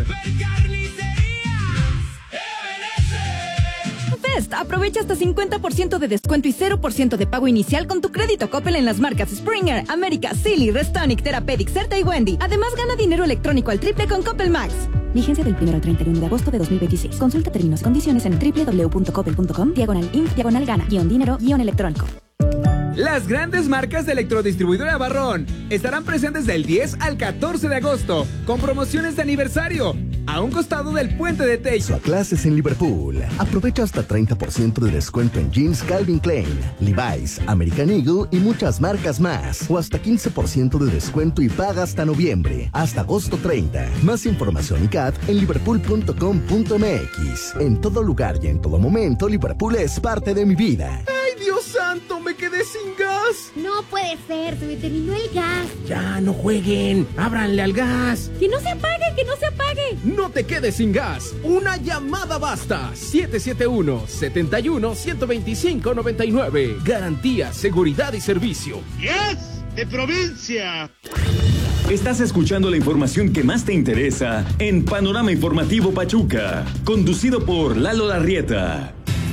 Fest, aprovecha hasta cincuenta por ciento de descuento y cero por ciento de pago inicial con tu crédito Coppel en las marcas Springer, América, Silly, Restonic, Therapeutic, Certa y Wendy. Además, gana dinero electrónico al triple con Coppel Max. Vigencia del primero al treinta y uno de agosto de dos mil veintiséis. Consulta términos y condiciones en doble u doble u doble u punto coppel punto com, diagonal inf, diagonal gana, guión dinero, guión electrónico. Las grandes marcas de electrodistribuidora Barrón estarán presentes del diez al catorce de agosto con promociones de aniversario a un costado del puente de Teix. A clases en Liverpool. Aprovecha hasta treinta por ciento de descuento en jeans Calvin Klein, Levi's, American Eagle y muchas marcas más. O hasta quince por ciento de descuento y paga hasta noviembre, hasta agosto treinta. Más información y C A D en liverpool punto com punto m x. En todo lugar y en todo momento, Liverpool es parte de mi vida. ¡Ay, Dios santo! ¡Me quedé sin gas! No puede ser, se me terminó el gas. Ya, no jueguen. Ábranle al gas. ¡Que no se apague, que no se apague! No te quedes sin gas. Una llamada basta. siete siete uno, siete uno, uno dos cinco, nueve nueve. Garantía, seguridad y servicio. ¡Yes! ¡De provincia! Estás escuchando la información que más te interesa en Panorama Informativo Pachuca, conducido por Lalo Larrieta.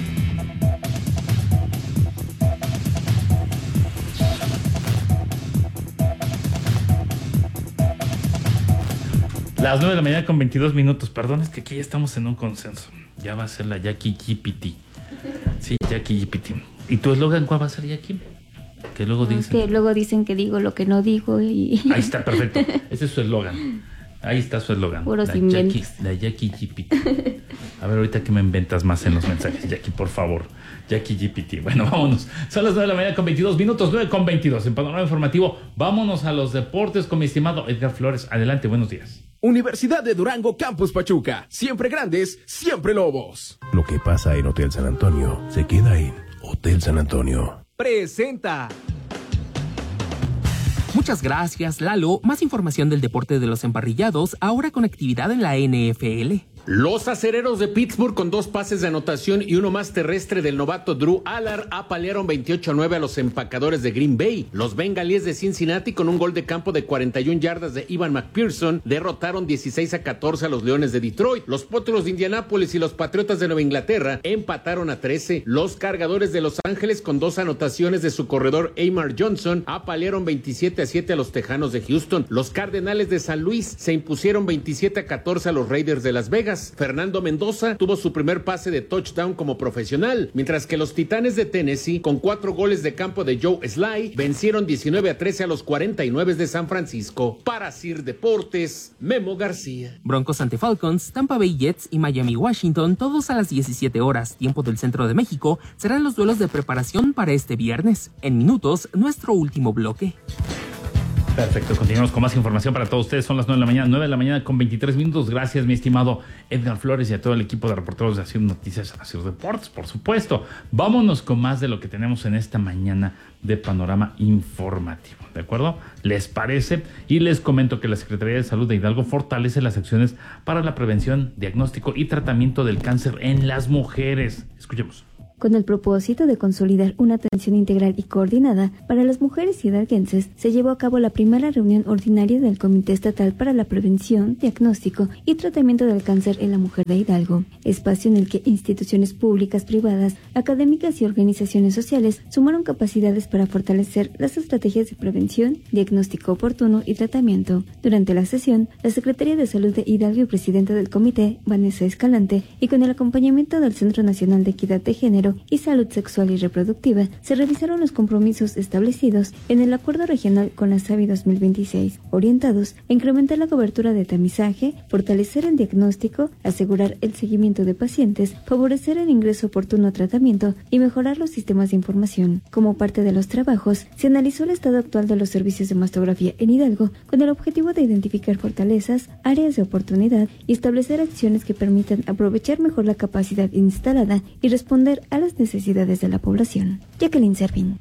Las nueve de la mañana con veintidós minutos. Perdón, es que aquí ya estamos en un consenso. Ya va a ser la Jackie G P T. Sí, Jackie G P T. ¿Y tu eslogan cuál va a ser, Jackie? Que luego dicen... que luego dicen que digo lo que no digo y... Ahí está, perfecto. Ese es su eslogan. Ahí está su eslogan. Puros la inventos. Jackie, la Jackie G P T. A ver, ahorita que me inventas más en los mensajes, Jackie, por favor. Jackie G P T. Bueno, vámonos. Son las nueve de la mañana con veintidós minutos, nueve con veintidós. En Panorama Informativo, vámonos a los deportes con mi estimado Edgar Flores. Adelante, buenos días. Universidad de Durango Campus Pachuca. Siempre grandes, siempre lobos. Lo que pasa en Hotel San Antonio se queda en Hotel San Antonio. Presenta. Muchas gracias, Lalo. Más información del deporte de los emparrillados, ahora con actividad en la N F L. Los acereros de Pittsburgh, con dos pases de anotación y uno más terrestre del novato Drew Allard, apalearon veintiocho a nueve a los empacadores de Green Bay. Los bengalíes de Cincinnati, con un gol de campo de cuarenta y una yardas de Ivan McPherson, derrotaron dieciséis a catorce a los Leones de Detroit. Los Potros de Indianápolis y los Patriotas de Nueva Inglaterra empataron a trece. Los Cargadores de Los Ángeles, con dos anotaciones de su corredor Amar Johnson, apalearon veintisiete a siete a los Tejanos de Houston. Los Cardenales de San Luis se impusieron veintisiete a catorce a los Raiders de Las Vegas. Fernando Mendoza tuvo su primer pase de touchdown como profesional, mientras que los Titanes de Tennessee, con cuatro goles de campo de Joe Sly, vencieron diecinueve a trece a los cuarenta y nueve de San Francisco. Para Sir Deportes, Memo García. Broncos ante Falcons, Tampa Bay Jets y Miami Washington, todos a las diecisiete horas, tiempo del centro de México, serán los duelos de preparación para este viernes. En minutos, nuestro último bloque. Perfecto, continuamos con más información para todos ustedes. Son las nueve de la mañana, nueve de la mañana con veintitrés minutos. Gracias, mi estimado Edgar Flores, y a todo el equipo de reporteros de Asir Noticias, Asir Deportes, por supuesto. Vámonos con más de lo que tenemos en esta mañana de panorama informativo, ¿de acuerdo? ¿Les parece? Y les comento que la Secretaría de Salud de Hidalgo fortalece las acciones para la prevención, diagnóstico y tratamiento del cáncer en las mujeres. Escuchemos. Con el propósito de consolidar una atención integral y coordinada para las mujeres hidalguenses, se llevó a cabo la primera reunión ordinaria del Comité Estatal para la Prevención, Diagnóstico y Tratamiento del Cáncer en la Mujer de Hidalgo, espacio en el que instituciones públicas, privadas, académicas y organizaciones sociales sumaron capacidades para fortalecer las estrategias de prevención, diagnóstico oportuno y tratamiento. Durante la sesión, la Secretaría de Salud de Hidalgo y presidenta del comité, Vanessa Escalante, y con el acompañamiento del Centro Nacional de Equidad de Género y Salud Sexual y Reproductiva, se revisaron los compromisos establecidos en el Acuerdo Regional con la SABI dos mil veintiséis, orientados a incrementar la cobertura de tamizaje, fortalecer el diagnóstico, asegurar el seguimiento de pacientes, favorecer el ingreso oportuno a tratamiento y mejorar los sistemas de información. Como parte de los trabajos, se analizó el estado actual de los servicios de mastografía en Hidalgo con el objetivo de identificar fortalezas, áreas de oportunidad y establecer acciones que permitan aprovechar mejor la capacidad instalada y responder a las necesidades de la población. Jacqueline Servín.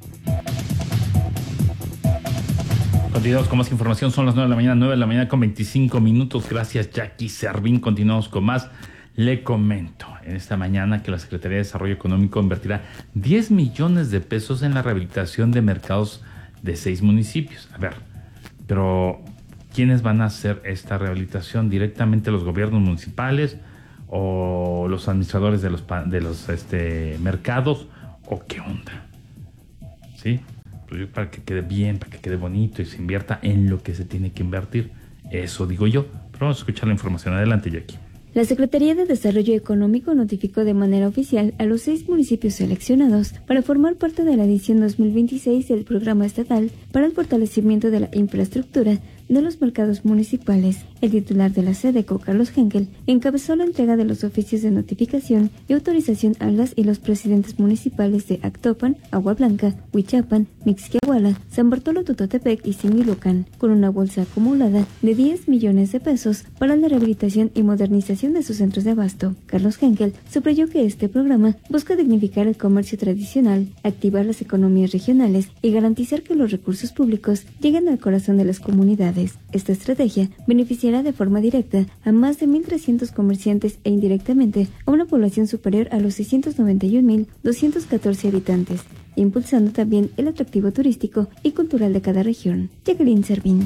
Continuamos con más información, son las nueve de la mañana, nueve de la mañana con veinticinco minutos. Gracias, Jackie Servín. Continuamos con más. Le comento en esta mañana que la Secretaría de Desarrollo Económico invertirá diez millones de pesos en la rehabilitación de mercados de seis municipios. A ver, pero ¿quiénes van a hacer esta rehabilitación? ¿Directamente los gobiernos municipales o los administradores de los de los este mercados, o qué onda? ¿Sí? Pues para que quede bien, para que quede bonito y se invierta en lo que se tiene que invertir. Eso digo yo. Pero vamos a escuchar la información. Adelante, Jackie. La Secretaría de Desarrollo Económico notificó de manera oficial a los seis municipios seleccionados para formar parte de la edición dos mil veintiséis del Programa Estatal para el Fortalecimiento de la Infraestructura de los Mercados Municipales. El titular de la SEDECO, Carlos Henkel, encabezó la entrega de los oficios de notificación y autorización a las y los presidentes municipales de Actopan, Agua Blanca, Huichapan, Mixquiahuala, San Bartolo Tototepec y Similucan, con una bolsa acumulada de diez millones de pesos para la rehabilitación y modernización de sus centros de abasto. Carlos Henkel subrayó que este programa busca dignificar el comercio tradicional, activar las economías regionales y garantizar que los recursos públicos lleguen al corazón de las comunidades. Esta estrategia beneficiará de forma directa a más de mil trescientos comerciantes e indirectamente a una población superior a los seiscientos noventa y un mil doscientos catorce habitantes, impulsando también el atractivo turístico y cultural de cada región. Jacqueline Servín.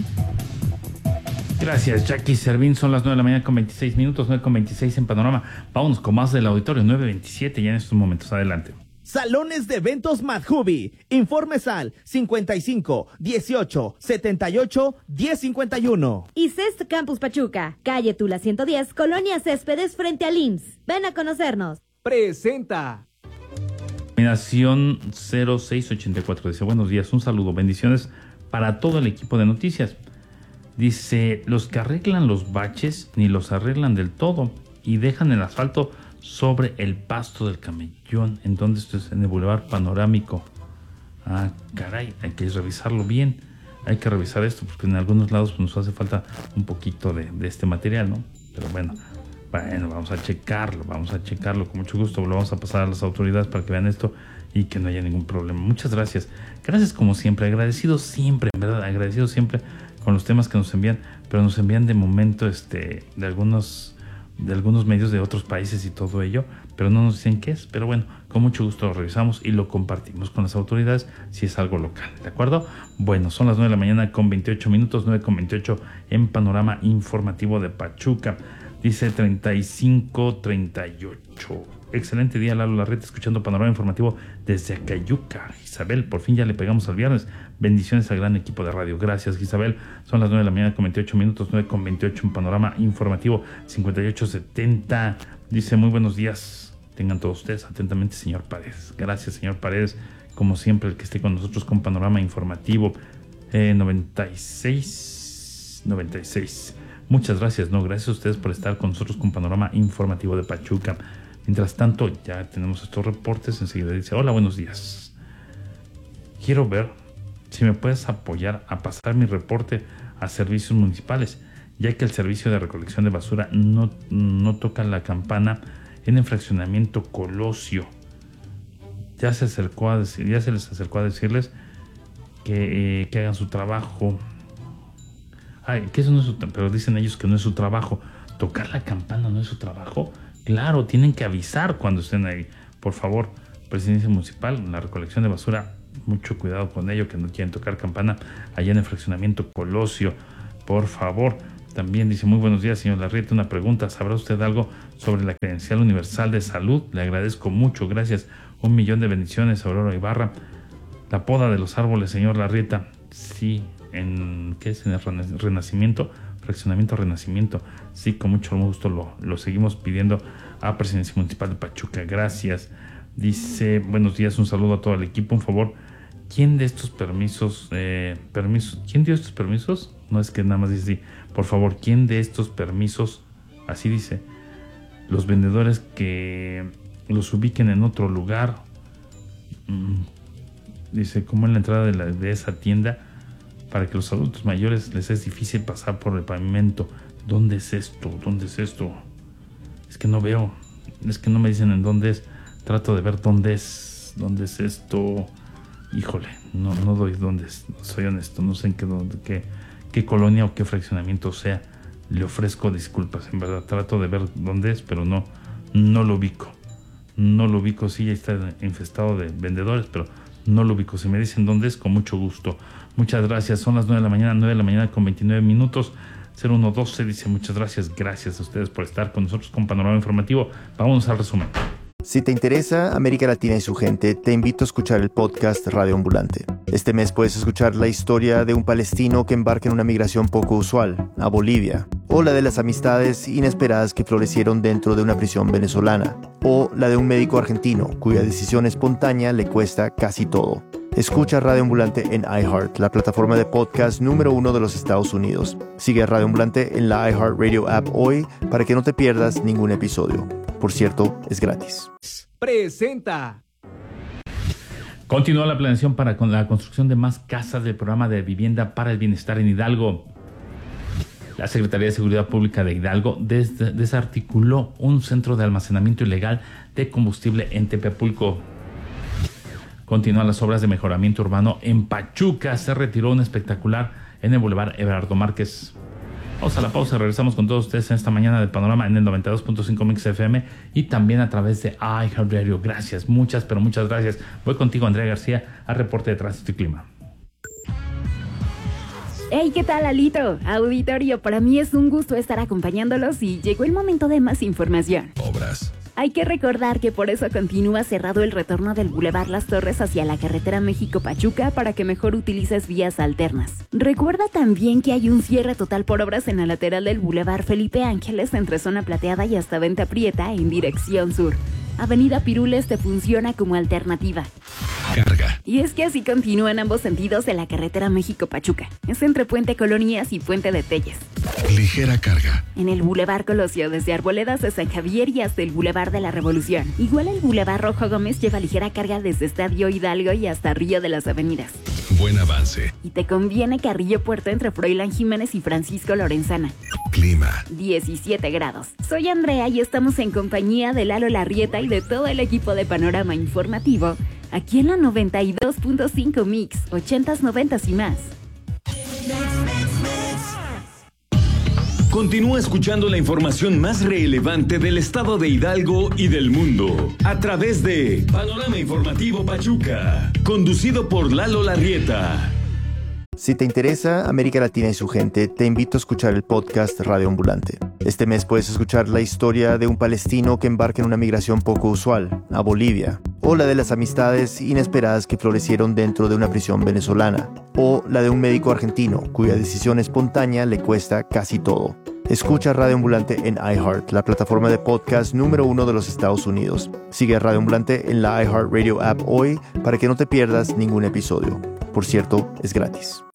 Gracias, Jackie Servín. Son las nueve de la mañana con veintiséis minutos, nueve con veintiséis en Panorama. Vámonos con más del auditorio, nueve veintisiete ya en estos momentos. Adelante. Salones de Eventos Madhubi. Informes al cincuenta y cinco, dieciocho, setenta y ocho, diez cincuenta y uno. Y C E S T Campus Pachuca, calle Tula ciento diez, Colonia Céspedes, frente al I M S S. Ven a conocernos. Presenta. Terminación cero seis ochenta y cuatro dice: buenos días, un saludo, bendiciones para todo el equipo de noticias. Dice: los que arreglan los baches ni los arreglan del todo y dejan el asfalto sobre el pasto del camellón. ¿En donde esto es? En el Boulevard Panorámico. Ah, caray, hay que revisarlo bien. Hay que revisar esto porque en algunos lados pues, nos hace falta un poquito de, de este material, ¿no? Pero bueno, bueno, vamos a checarlo, vamos a checarlo con mucho gusto. Lo vamos a pasar a las autoridades para que vean esto y que no haya ningún problema. Muchas gracias. Gracias como siempre, agradecido siempre, en verdad, agradecido siempre con los temas que nos envían, pero nos envían de momento este de algunos de algunos medios de otros países y todo ello, pero no nos dicen qué es. Pero bueno, con mucho gusto lo revisamos y lo compartimos con las autoridades si es algo local, ¿de acuerdo? Bueno, son las nueve de la mañana con veintiocho minutos, nueve con veintiocho en Panorama Informativo de Pachuca. Dice treinta y cinco treinta y ocho. Excelente día, Lalo Larreta, escuchando Panorama Informativo desde Acayuca. Isabel, por fin ya le pegamos al viernes. Bendiciones al gran equipo de radio. Gracias, Isabel. Son las nueve de la mañana con veintiocho minutos, nueve con veintiocho en Panorama Informativo cincuenta y ocho setenta. Dice: muy buenos días. Tengan todos ustedes atentamente, señor Paredes. Gracias, señor Paredes. Como siempre, el que esté con nosotros con Panorama Informativo eh, noventa y seis noventa y seis. Muchas gracias, no, gracias a ustedes por estar con nosotros con Panorama Informativo de Pachuca. Mientras tanto, ya tenemos estos reportes. Enseguida dice: hola, buenos días. Quiero ver si me puedes apoyar a pasar mi reporte a servicios municipales, ya que el servicio de recolección de basura no, no toca la campana en el fraccionamiento Colosio. Ya se acercó a decir, ya se les acercó a decirles que, eh, que hagan su trabajo. Ay, que eso no es su, pero dicen ellos que no es su trabajo. Tocar la campana no es su trabajo. Claro, tienen que avisar cuando estén ahí. Por favor, presidencia municipal, la recolección de basura, mucho cuidado con ello, que no quieren tocar campana allá en el fraccionamiento Colosio. Por favor. También dice, muy buenos días, señor Larrieta, una pregunta, ¿sabrá usted algo sobre la credencial universal de salud? Le agradezco mucho, gracias. Un millón de bendiciones, Aurora Ibarra. La poda de los árboles, señor Larrieta. Sí, en ¿qué es? En el Renacimiento, fraccionamiento Renacimiento. Sí, con mucho gusto lo, lo seguimos pidiendo a Presidencia Municipal de Pachuca. Gracias. Dice, buenos días, un saludo a todo el equipo. Un favor, ¿quién de estos permisos, eh, permisos, quién dio estos permisos? No es que nada más dice, por favor, ¿quién de estos permisos, así dice, los vendedores que los ubiquen en otro lugar? Mm, dice, como en la entrada de, la, de esa tienda, para que los adultos mayores les es difícil pasar por el pavimento. ¿Dónde es esto? ¿Dónde es esto? Es que no veo, es que no me dicen en dónde es. Trato de ver dónde es, dónde es esto. Híjole, no, no doy dónde es, soy honesto, no sé en qué, dónde, qué, qué colonia o qué fraccionamiento sea. Le ofrezco disculpas, en verdad, trato de ver dónde es, pero no, no lo ubico. No lo ubico, sí, ya está infestado de vendedores, pero no lo ubico. Si me dicen dónde es, con mucho gusto. Muchas gracias, son las nueve de la mañana, nueve de la mañana con veintinueve minutos. cero uno doce dice, muchas gracias, gracias a ustedes por estar con nosotros con Panorama Informativo. Vamos al resumen. Si te interesa América Latina y su gente, te invito a escuchar el podcast Radio Ambulante. Este mes puedes escuchar la historia de un palestino que embarca en una migración poco usual, a Bolivia, o la de las amistades inesperadas que florecieron dentro de una prisión venezolana, o la de un médico argentino cuya decisión espontánea le cuesta casi todo. Escucha Radio Ambulante en iHeart, la plataforma de podcast número uno de los Estados Unidos. Sigue a Radio Ambulante en la iHeartRadio app hoy para que no te pierdas ningún episodio. Por cierto, es gratis. Presenta. Continúa la planeación para con la construcción de más casas del programa de vivienda para el bienestar en Hidalgo. La Secretaría de Seguridad Pública de Hidalgo des- desarticuló un centro de almacenamiento ilegal de combustible en Tepepulco. Continúan las obras de mejoramiento urbano en Pachuca. Se retiró un espectacular en el Boulevard Everardo Márquez. Vamos a la pausa, regresamos con todos ustedes en esta mañana del Panorama en el noventa y dos punto cinco Mix F M y también a través de iHeartRadio. Gracias, muchas, pero muchas gracias. Voy contigo, Andrea García, al reporte de tránsito y clima. Hey, ¿qué tal, Alito? Auditorio, para mí es un gusto estar acompañándolos y llegó el momento de más información. Obras. Hay que recordar que por eso continúa cerrado el retorno del Boulevard Las Torres hacia la carretera México-Pachuca para que mejor utilices vías alternas. Recuerda también que hay un cierre total por obras en la lateral del Boulevard Felipe Ángeles entre Zona Plateada y hasta Venta Prieta en dirección sur. Avenida Pirules te funciona como alternativa. Carga. Y es que así continúa en ambos sentidos de la carretera México-Pachuca. Es entre Puente Colonias y Puente de Telles. Ligera carga. En el Boulevard Colosio, desde Arboledas de San Javier y hasta el Boulevard de la Revolución. Igual el Boulevard Rojo Gómez lleva ligera carga desde Estadio Hidalgo y hasta Río de las Avenidas. Buen avance. Y te conviene Carrillo Puerto entre Froilán Jiménez y Francisco Lorenzana. Clima. diecisiete grados. Soy Andrea y estamos en compañía de Lalo Larrieta y de todo el equipo de Panorama Informativo, aquí en la noventa y dos punto cinco Mix, ochentas, noventas y más. Continúa escuchando la información más relevante del estado de Hidalgo y del mundo a través de Panorama Informativo Pachuca, conducido por Lalo Larrieta. Si te interesa América Latina y su gente, te invito a escuchar el podcast Radio Ambulante. Este mes puedes escuchar la historia de un palestino que embarca en una migración poco usual, a Bolivia, o la de las amistades inesperadas que florecieron dentro de una prisión venezolana, o la de un médico argentino cuya decisión espontánea le cuesta casi todo. Escucha Radio Ambulante en iHeart, la plataforma de podcast número uno de los Estados Unidos. Sigue a Radio Ambulante en la iHeartRadio app hoy para que no te pierdas ningún episodio. Por cierto, es gratis.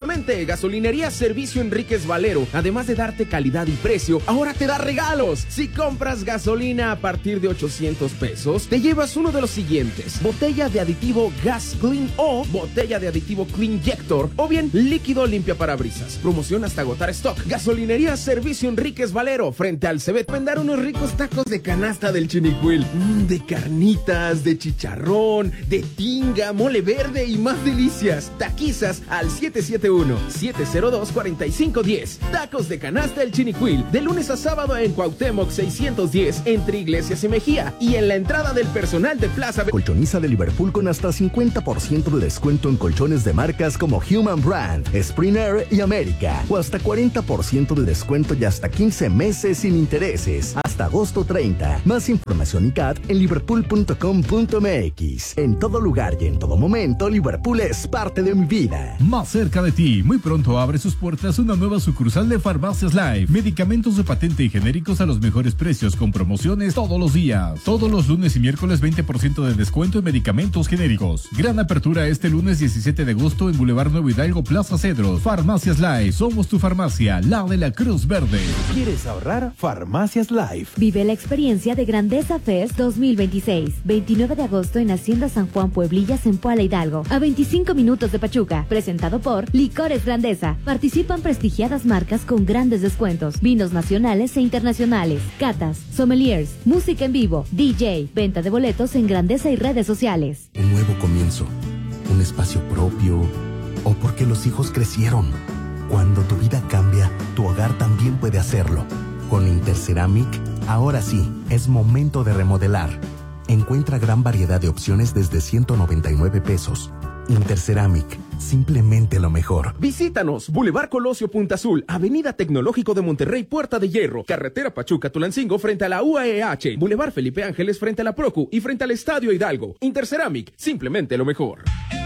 Gasolinería Servicio Enríquez Valero, además de darte calidad y precio, ahora te da regalos. Si compras gasolina a partir de ochocientos pesos, te llevas uno de los siguientes: botella de aditivo Gas Clean o botella de aditivo Clean Jector, o bien líquido limpia parabrisas. Promoción hasta agotar stock. Gasolinería Servicio Enríquez Valero, frente al Cebet. Vendar unos ricos tacos de canasta del Chinicuil, mm, de carnitas, de chicharrón, de tinga, mole verde y más delicias. Taquizas al siete siete uno, siete cero dos, cuatro cinco uno cero. Tacos de canasta El Chinicuil, de lunes a sábado en Cuauhtémoc seiscientos diez, entre Iglesias y Mejía, y en la entrada del personal de Plaza. Colchoniza de Liverpool con hasta cincuenta por ciento de descuento en colchones de marcas como Human Brand, Springer y América, o hasta cuarenta por ciento de descuento y hasta quince meses sin intereses, hasta agosto treinta. Más información y C A T en liverpool punto com punto m x. En todo lugar y en todo momento, Liverpool es parte de mi vida. Más cerca de ti, muy pronto abre sus puertas una nueva sucursal de Farmacias Life. Medicamentos de patente y genéricos a los mejores precios con promociones todos los días. Todos los lunes y miércoles veinte por ciento de descuento en medicamentos genéricos. Gran apertura este lunes diecisiete de agosto en Boulevard Nuevo Hidalgo, Plaza Cedros. Farmacias Life, somos tu farmacia, la de la Cruz Verde. ¿Quieres ahorrar? Farmacias Life. Vive la experiencia de Grandeza Fest dos mil veintiséis. veintinueve de agosto en Hacienda San Juan Pueblillas en Puala Hidalgo, a veinticinco minutos de Pachuca. Presentado por Licores Grandeza. Participan prestigiadas marcas con grandes descuentos, vinos nacionales e internacionales, catas, sommeliers, música en vivo, D J, venta de boletos en Grandeza y redes sociales. Un nuevo comienzo, un espacio propio, o porque los hijos crecieron. Cuando tu vida cambia, tu hogar también puede hacerlo. Con Interceramic, ahora sí, es momento de remodelar. Encuentra gran variedad de opciones desde ciento noventa y nueve pesos. Interceramic, simplemente lo mejor. Visítanos, Boulevard Colosio Punta Azul, Avenida Tecnológico de Monterrey, Puerta de Hierro, Carretera Pachuca-Tulancingo frente a la U A E H, Boulevard Felipe Ángeles frente a la Procu y frente al Estadio Hidalgo. Interceramic, simplemente lo mejor.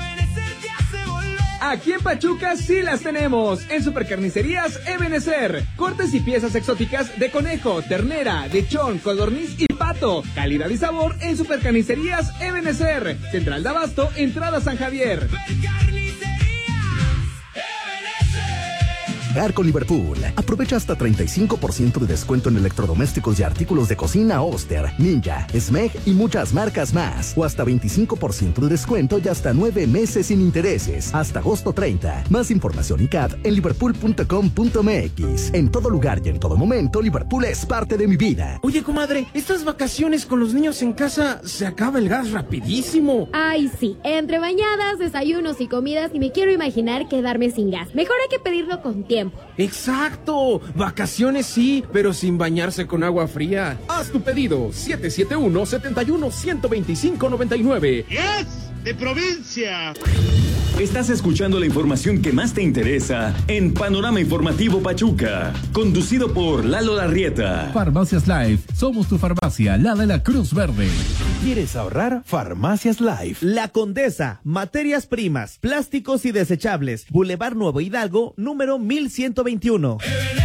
Aquí en Pachuca sí las tenemos, en Supercarnicerías Ebenezer. Cortes y piezas exóticas de conejo, ternera, lechón, codorniz y pato. Calidad y sabor en Supercarnicerías Ebenezer. Central de Abasto, entrada San Javier. Con Liverpool. Aprovecha hasta treinta y cinco por ciento de descuento en electrodomésticos y artículos de cocina Oster, Ninja, Smeg y muchas marcas más. O hasta veinticinco por ciento de descuento y hasta nueve meses sin intereses. Hasta agosto treinta. Más información y C A T en liverpool punto com punto m x. En todo lugar y en todo momento, Liverpool es parte de mi vida. Oye, comadre, estas vacaciones con los niños en casa se acaba el gas rapidísimo. Ay, sí. Entre bañadas, desayunos y comidas, y me quiero imaginar quedarme sin gas. Mejor hay que pedirlo con tiempo. ¡Exacto! Vacaciones sí, pero sin bañarse con agua fría. Haz tu pedido, siete siete uno, siete uno, uno dos cinco, nueve nueve. ¡Yes! ¡De provincia! Estás escuchando la información que más te interesa en Panorama Informativo Pachuca, conducido por Lalo Larrieta. Farmacias Life, somos tu farmacia, la de la Cruz Verde. ¿Quieres ahorrar? Farmacias Life. La Condesa, materias primas, plásticos y desechables. Boulevard Nuevo Hidalgo, número mil ciento veintiuno.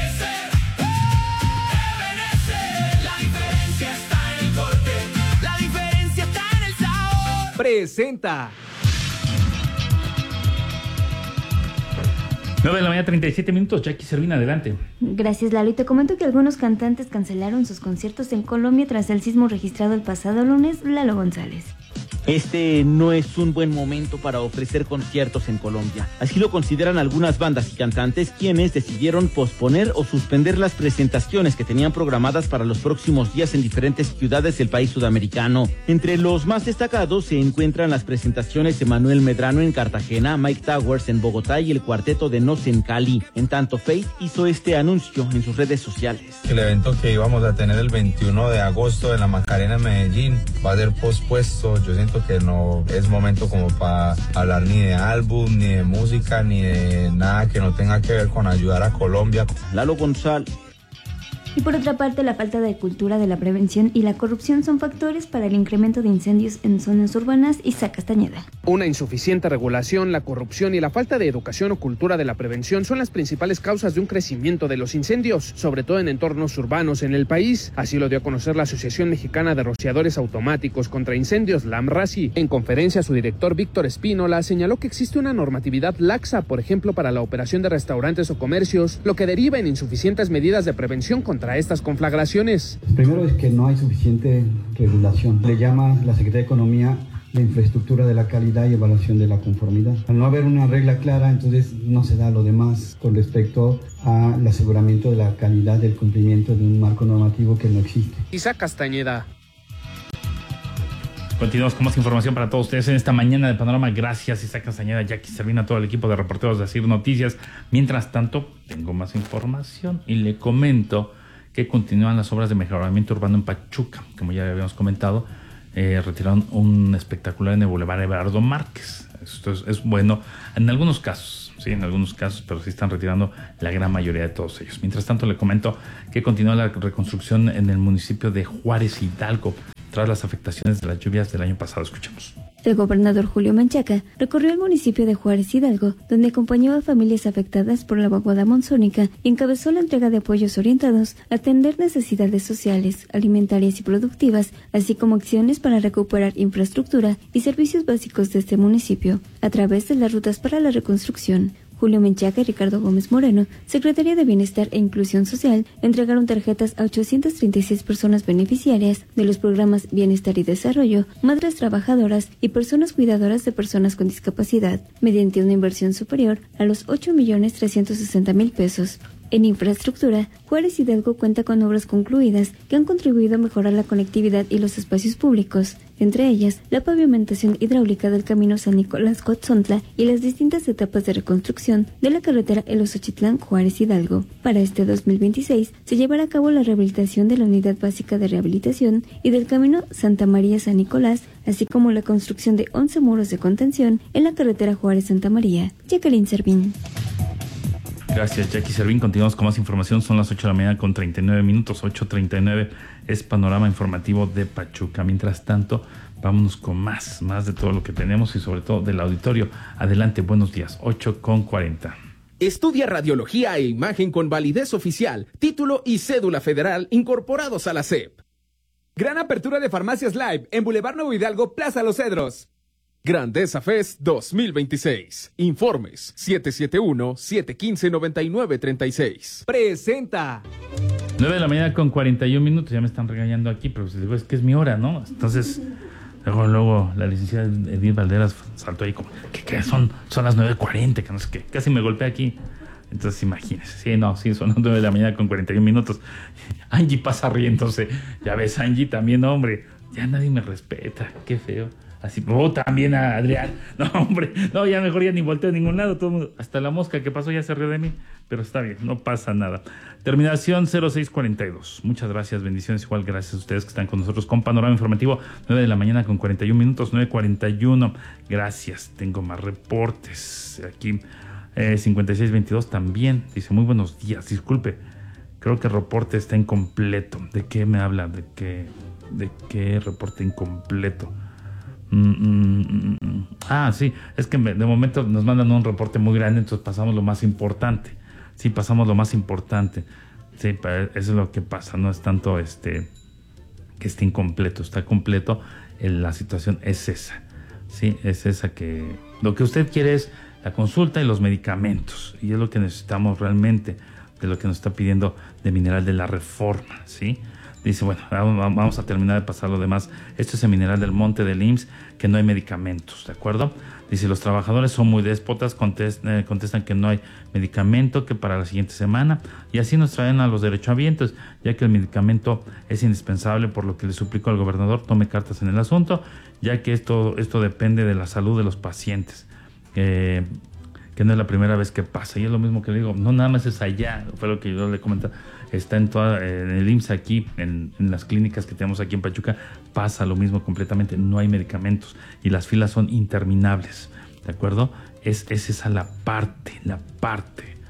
Presenta. nueve de la mañana, treinta y siete minutos. Jackie Servina, adelante. Gracias, Lalo. Y te comento que algunos cantantes cancelaron sus conciertos en Colombia tras el sismo registrado el pasado lunes. Lalo González. Este no es un buen momento para ofrecer conciertos en Colombia. Así lo consideran algunas bandas y cantantes, quienes decidieron posponer o suspender las presentaciones que tenían programadas para los próximos días en diferentes ciudades del país sudamericano. Entre los más destacados se encuentran las presentaciones de Manuel Medrano en Cartagena, Mike Towers en Bogotá y el cuarteto de Nos en Cali. En tanto, Faith hizo este anuncio en sus redes sociales. El evento que íbamos a tener el veintiuno de agosto en la Macarena en Medellín va a ser pospuesto. Yo siento que no es momento como para hablar ni de álbum, ni de música, ni de nada que no tenga que ver con ayudar a Colombia. Lalo González, Y por otra parte, la falta de cultura de la prevención y la corrupción son factores para el incremento de incendios en zonas urbanas. Isaac Castañeda. Una insuficiente regulación, la corrupción y la falta de educación o cultura de la prevención son las principales causas de un crecimiento de los incendios, sobre todo en entornos urbanos en el país. Así lo dio a conocer la Asociación Mexicana de Rociadores Automáticos contra Incendios, la AMRACI. En conferencia, su director Víctor Espínola señaló que existe una normatividad laxa, por ejemplo, para la operación de restaurantes o comercios, lo que deriva en insuficientes medidas de prevención contra estas conflagraciones. Primero es que no hay suficiente regulación. Le llama la Secretaría de Economía la infraestructura de la calidad y evaluación de la conformidad. Al no haber una regla clara, entonces no se da lo demás con respecto al aseguramiento de la calidad del cumplimiento de un marco normativo que no existe. Isaac Castañeda. Continuamos con más información para todos ustedes en esta mañana de Panorama. Gracias, Isaac Castañeda, Jackie Servina, todo el equipo de reporteros de Asir Noticias. Mientras tanto, tengo más información y le comento que continúan las obras de mejoramiento urbano en Pachuca. Como ya habíamos comentado, eh, retiraron un espectacular en el Boulevard Everardo Márquez. Esto es, es bueno en algunos casos, sí, en algunos casos, pero sí están retirando la gran mayoría de todos ellos. Mientras tanto, le comento que continúa la reconstrucción en el municipio de Juárez, Hidalgo, tras las afectaciones de las lluvias del año pasado. Escuchemos. El gobernador Julio Menchaca recorrió el municipio de Juárez, Hidalgo, donde acompañó a familias afectadas por la vaguada monzónica y encabezó la entrega de apoyos orientados a atender necesidades sociales, alimentarias y productivas, así como acciones para recuperar infraestructura y servicios básicos de este municipio, a través de las rutas para la reconstrucción. Julio Menchaca y Ricardo Gómez Moreno, Secretaría de Bienestar e Inclusión Social, entregaron tarjetas a ochocientas treinta y seis personas beneficiarias de los programas Bienestar y Desarrollo, Madres Trabajadoras y Personas Cuidadoras de Personas con Discapacidad, mediante una inversión superior a los ocho millones trescientos sesenta mil pesos. En infraestructura, Juárez Hidalgo cuenta con obras concluidas que han contribuido a mejorar la conectividad y los espacios públicos, entre ellas la pavimentación hidráulica del camino San Nicolás-Coatzontla y las distintas etapas de reconstrucción de la carretera El Osochitlán Juárez Hidalgo. Para este dos mil veintiséis se llevará a cabo la rehabilitación de la Unidad Básica de Rehabilitación y del camino Santa María-San Nicolás, así como la construcción de once muros de contención en la carretera Juárez-Santa María. Jacqueline Servín. Gracias, Jackie Servín. Continuamos con más información. Son las ocho de la mañana con treinta y nueve minutos. ocho treinta y nueve es Panorama Informativo de Pachuca. Mientras tanto, vámonos con más, más de todo lo que tenemos y sobre todo del auditorio. Adelante, buenos días. ocho con cuarenta. Estudia radiología e imagen con validez oficial, título y cédula federal incorporados a la S E P. Gran apertura de Farmacias Live en Boulevard Nuevo Hidalgo, Plaza Los Cedros. Grandeza Fest dos mil veintiséis. Informes siete siete uno, siete uno cinco, nueve nueve tres seis. Presenta. nueve de la mañana con cuarenta y un minutos. Ya me están regañando aquí, pero les digo, es que es mi hora, ¿no? Entonces, luego, luego la licenciada Edith Valderas saltó ahí como, ¿qué crees? Son, son las nueve cuarenta, que no sé qué. Casi me golpeé aquí. Entonces, imagínense. Sí, no, sí, son las nueve de la mañana con cuarenta y un minutos. Angie pasa riéndose. Ya ves, Angie también, hombre. Ya nadie me respeta. Qué feo. Así, oh, también a Adrián. No, hombre, no, ya mejor ya ni volteo a ningún lado. Todo el mundo, hasta la mosca que pasó ya se rió de mí. Pero está bien, no pasa nada. Terminación cero seis cuarenta y dos. Muchas gracias, bendiciones. Igual gracias a ustedes que están con nosotros con Panorama Informativo. nueve de la mañana con cuarenta y un minutos, nueve cuarenta y uno. Gracias, tengo más reportes. Aquí, eh, cincuenta y seis veintidós también. Dice, muy buenos días, disculpe. Creo que el reporte está incompleto. ¿De qué me habla? ¿De qué, de qué reporte incompleto? Mm, mm, mm. Ah, sí, es que de momento nos mandan un reporte muy grande, entonces pasamos lo más importante. Sí, pasamos lo más importante. Sí, eso es lo que pasa, no es tanto este que esté incompleto, está completo. La situación es esa. Sí, es esa que lo que usted quiere es la consulta y los medicamentos, y es lo que necesitamos realmente, de lo que nos está pidiendo de Mineral de la Reforma, ¿sí? Dice, bueno, vamos a terminar de pasar lo demás. Esto es el Mineral del Monte del I M S S, que no hay medicamentos, ¿de acuerdo? Dice, los trabajadores son muy déspotas, contest, eh, contestan que no hay medicamento, que para la siguiente semana, y así nos traen a los derechohabientes, ya que el medicamento es indispensable, por lo que le suplico al gobernador tome cartas en el asunto, ya que esto, esto depende de la salud de los pacientes. Eh, que no es la primera vez que pasa, y es lo mismo que le digo, no nada más es allá, fue lo que yo le comentaba, está en toda, en el I M S S aquí, en, en las clínicas que tenemos aquí en Pachuca, pasa lo mismo completamente, no hay medicamentos y las filas son interminables, ¿de acuerdo? Es, es esa la parte, la parte, o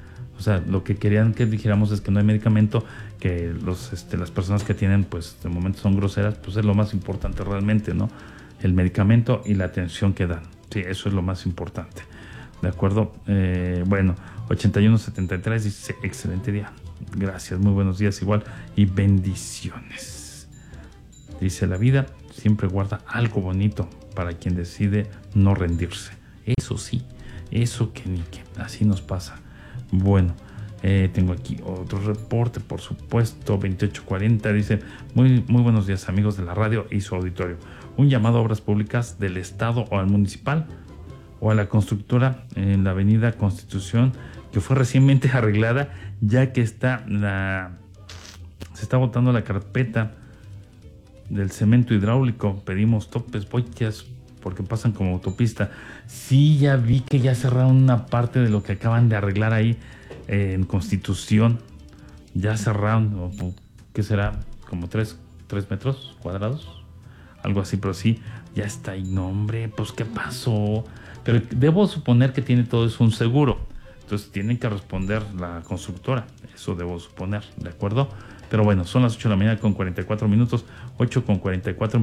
sea, lo que querían que dijéramos es que no hay medicamento, que los este, las personas que tienen, pues de momento son groseras, pues es lo más importante realmente, ¿no? El medicamento y la atención que dan. Sí, eso es lo más importante. ¿De acuerdo? Eh, bueno, ochenta y uno setenta y tres dice, excelente día. Gracias, muy buenos días igual y bendiciones. Dice, la vida siempre guarda algo bonito para quien decide no rendirse. Eso sí, eso que ni que, así nos pasa. Bueno, eh, tengo aquí otro reporte, por supuesto, veintiocho cuarenta, dice, muy, muy buenos días amigos de la radio y su auditorio. Un llamado a obras públicas del Estado o al municipal o a la constructora en la avenida Constitución, que fue recientemente arreglada, ya que está la, se está botando la carpeta del cemento hidráulico. Pedimos topes, boyas, porque pasan como autopista. Sí, ya vi que ya cerraron una parte de lo que acaban de arreglar ahí eh, en Constitución. Ya cerraron, o, o, ¿qué será? Como tres, tres metros cuadrados, algo así, pero sí, ya está ahí. No, hombre, pues ¿qué pasó? Pero debo suponer que tiene todo eso un seguro. Entonces tienen que responder la constructora. Eso debo suponer, ¿de acuerdo? Pero bueno, son las ocho de la mañana con cuarenta y cuatro minutos, ocho con cuarenta y cuatro.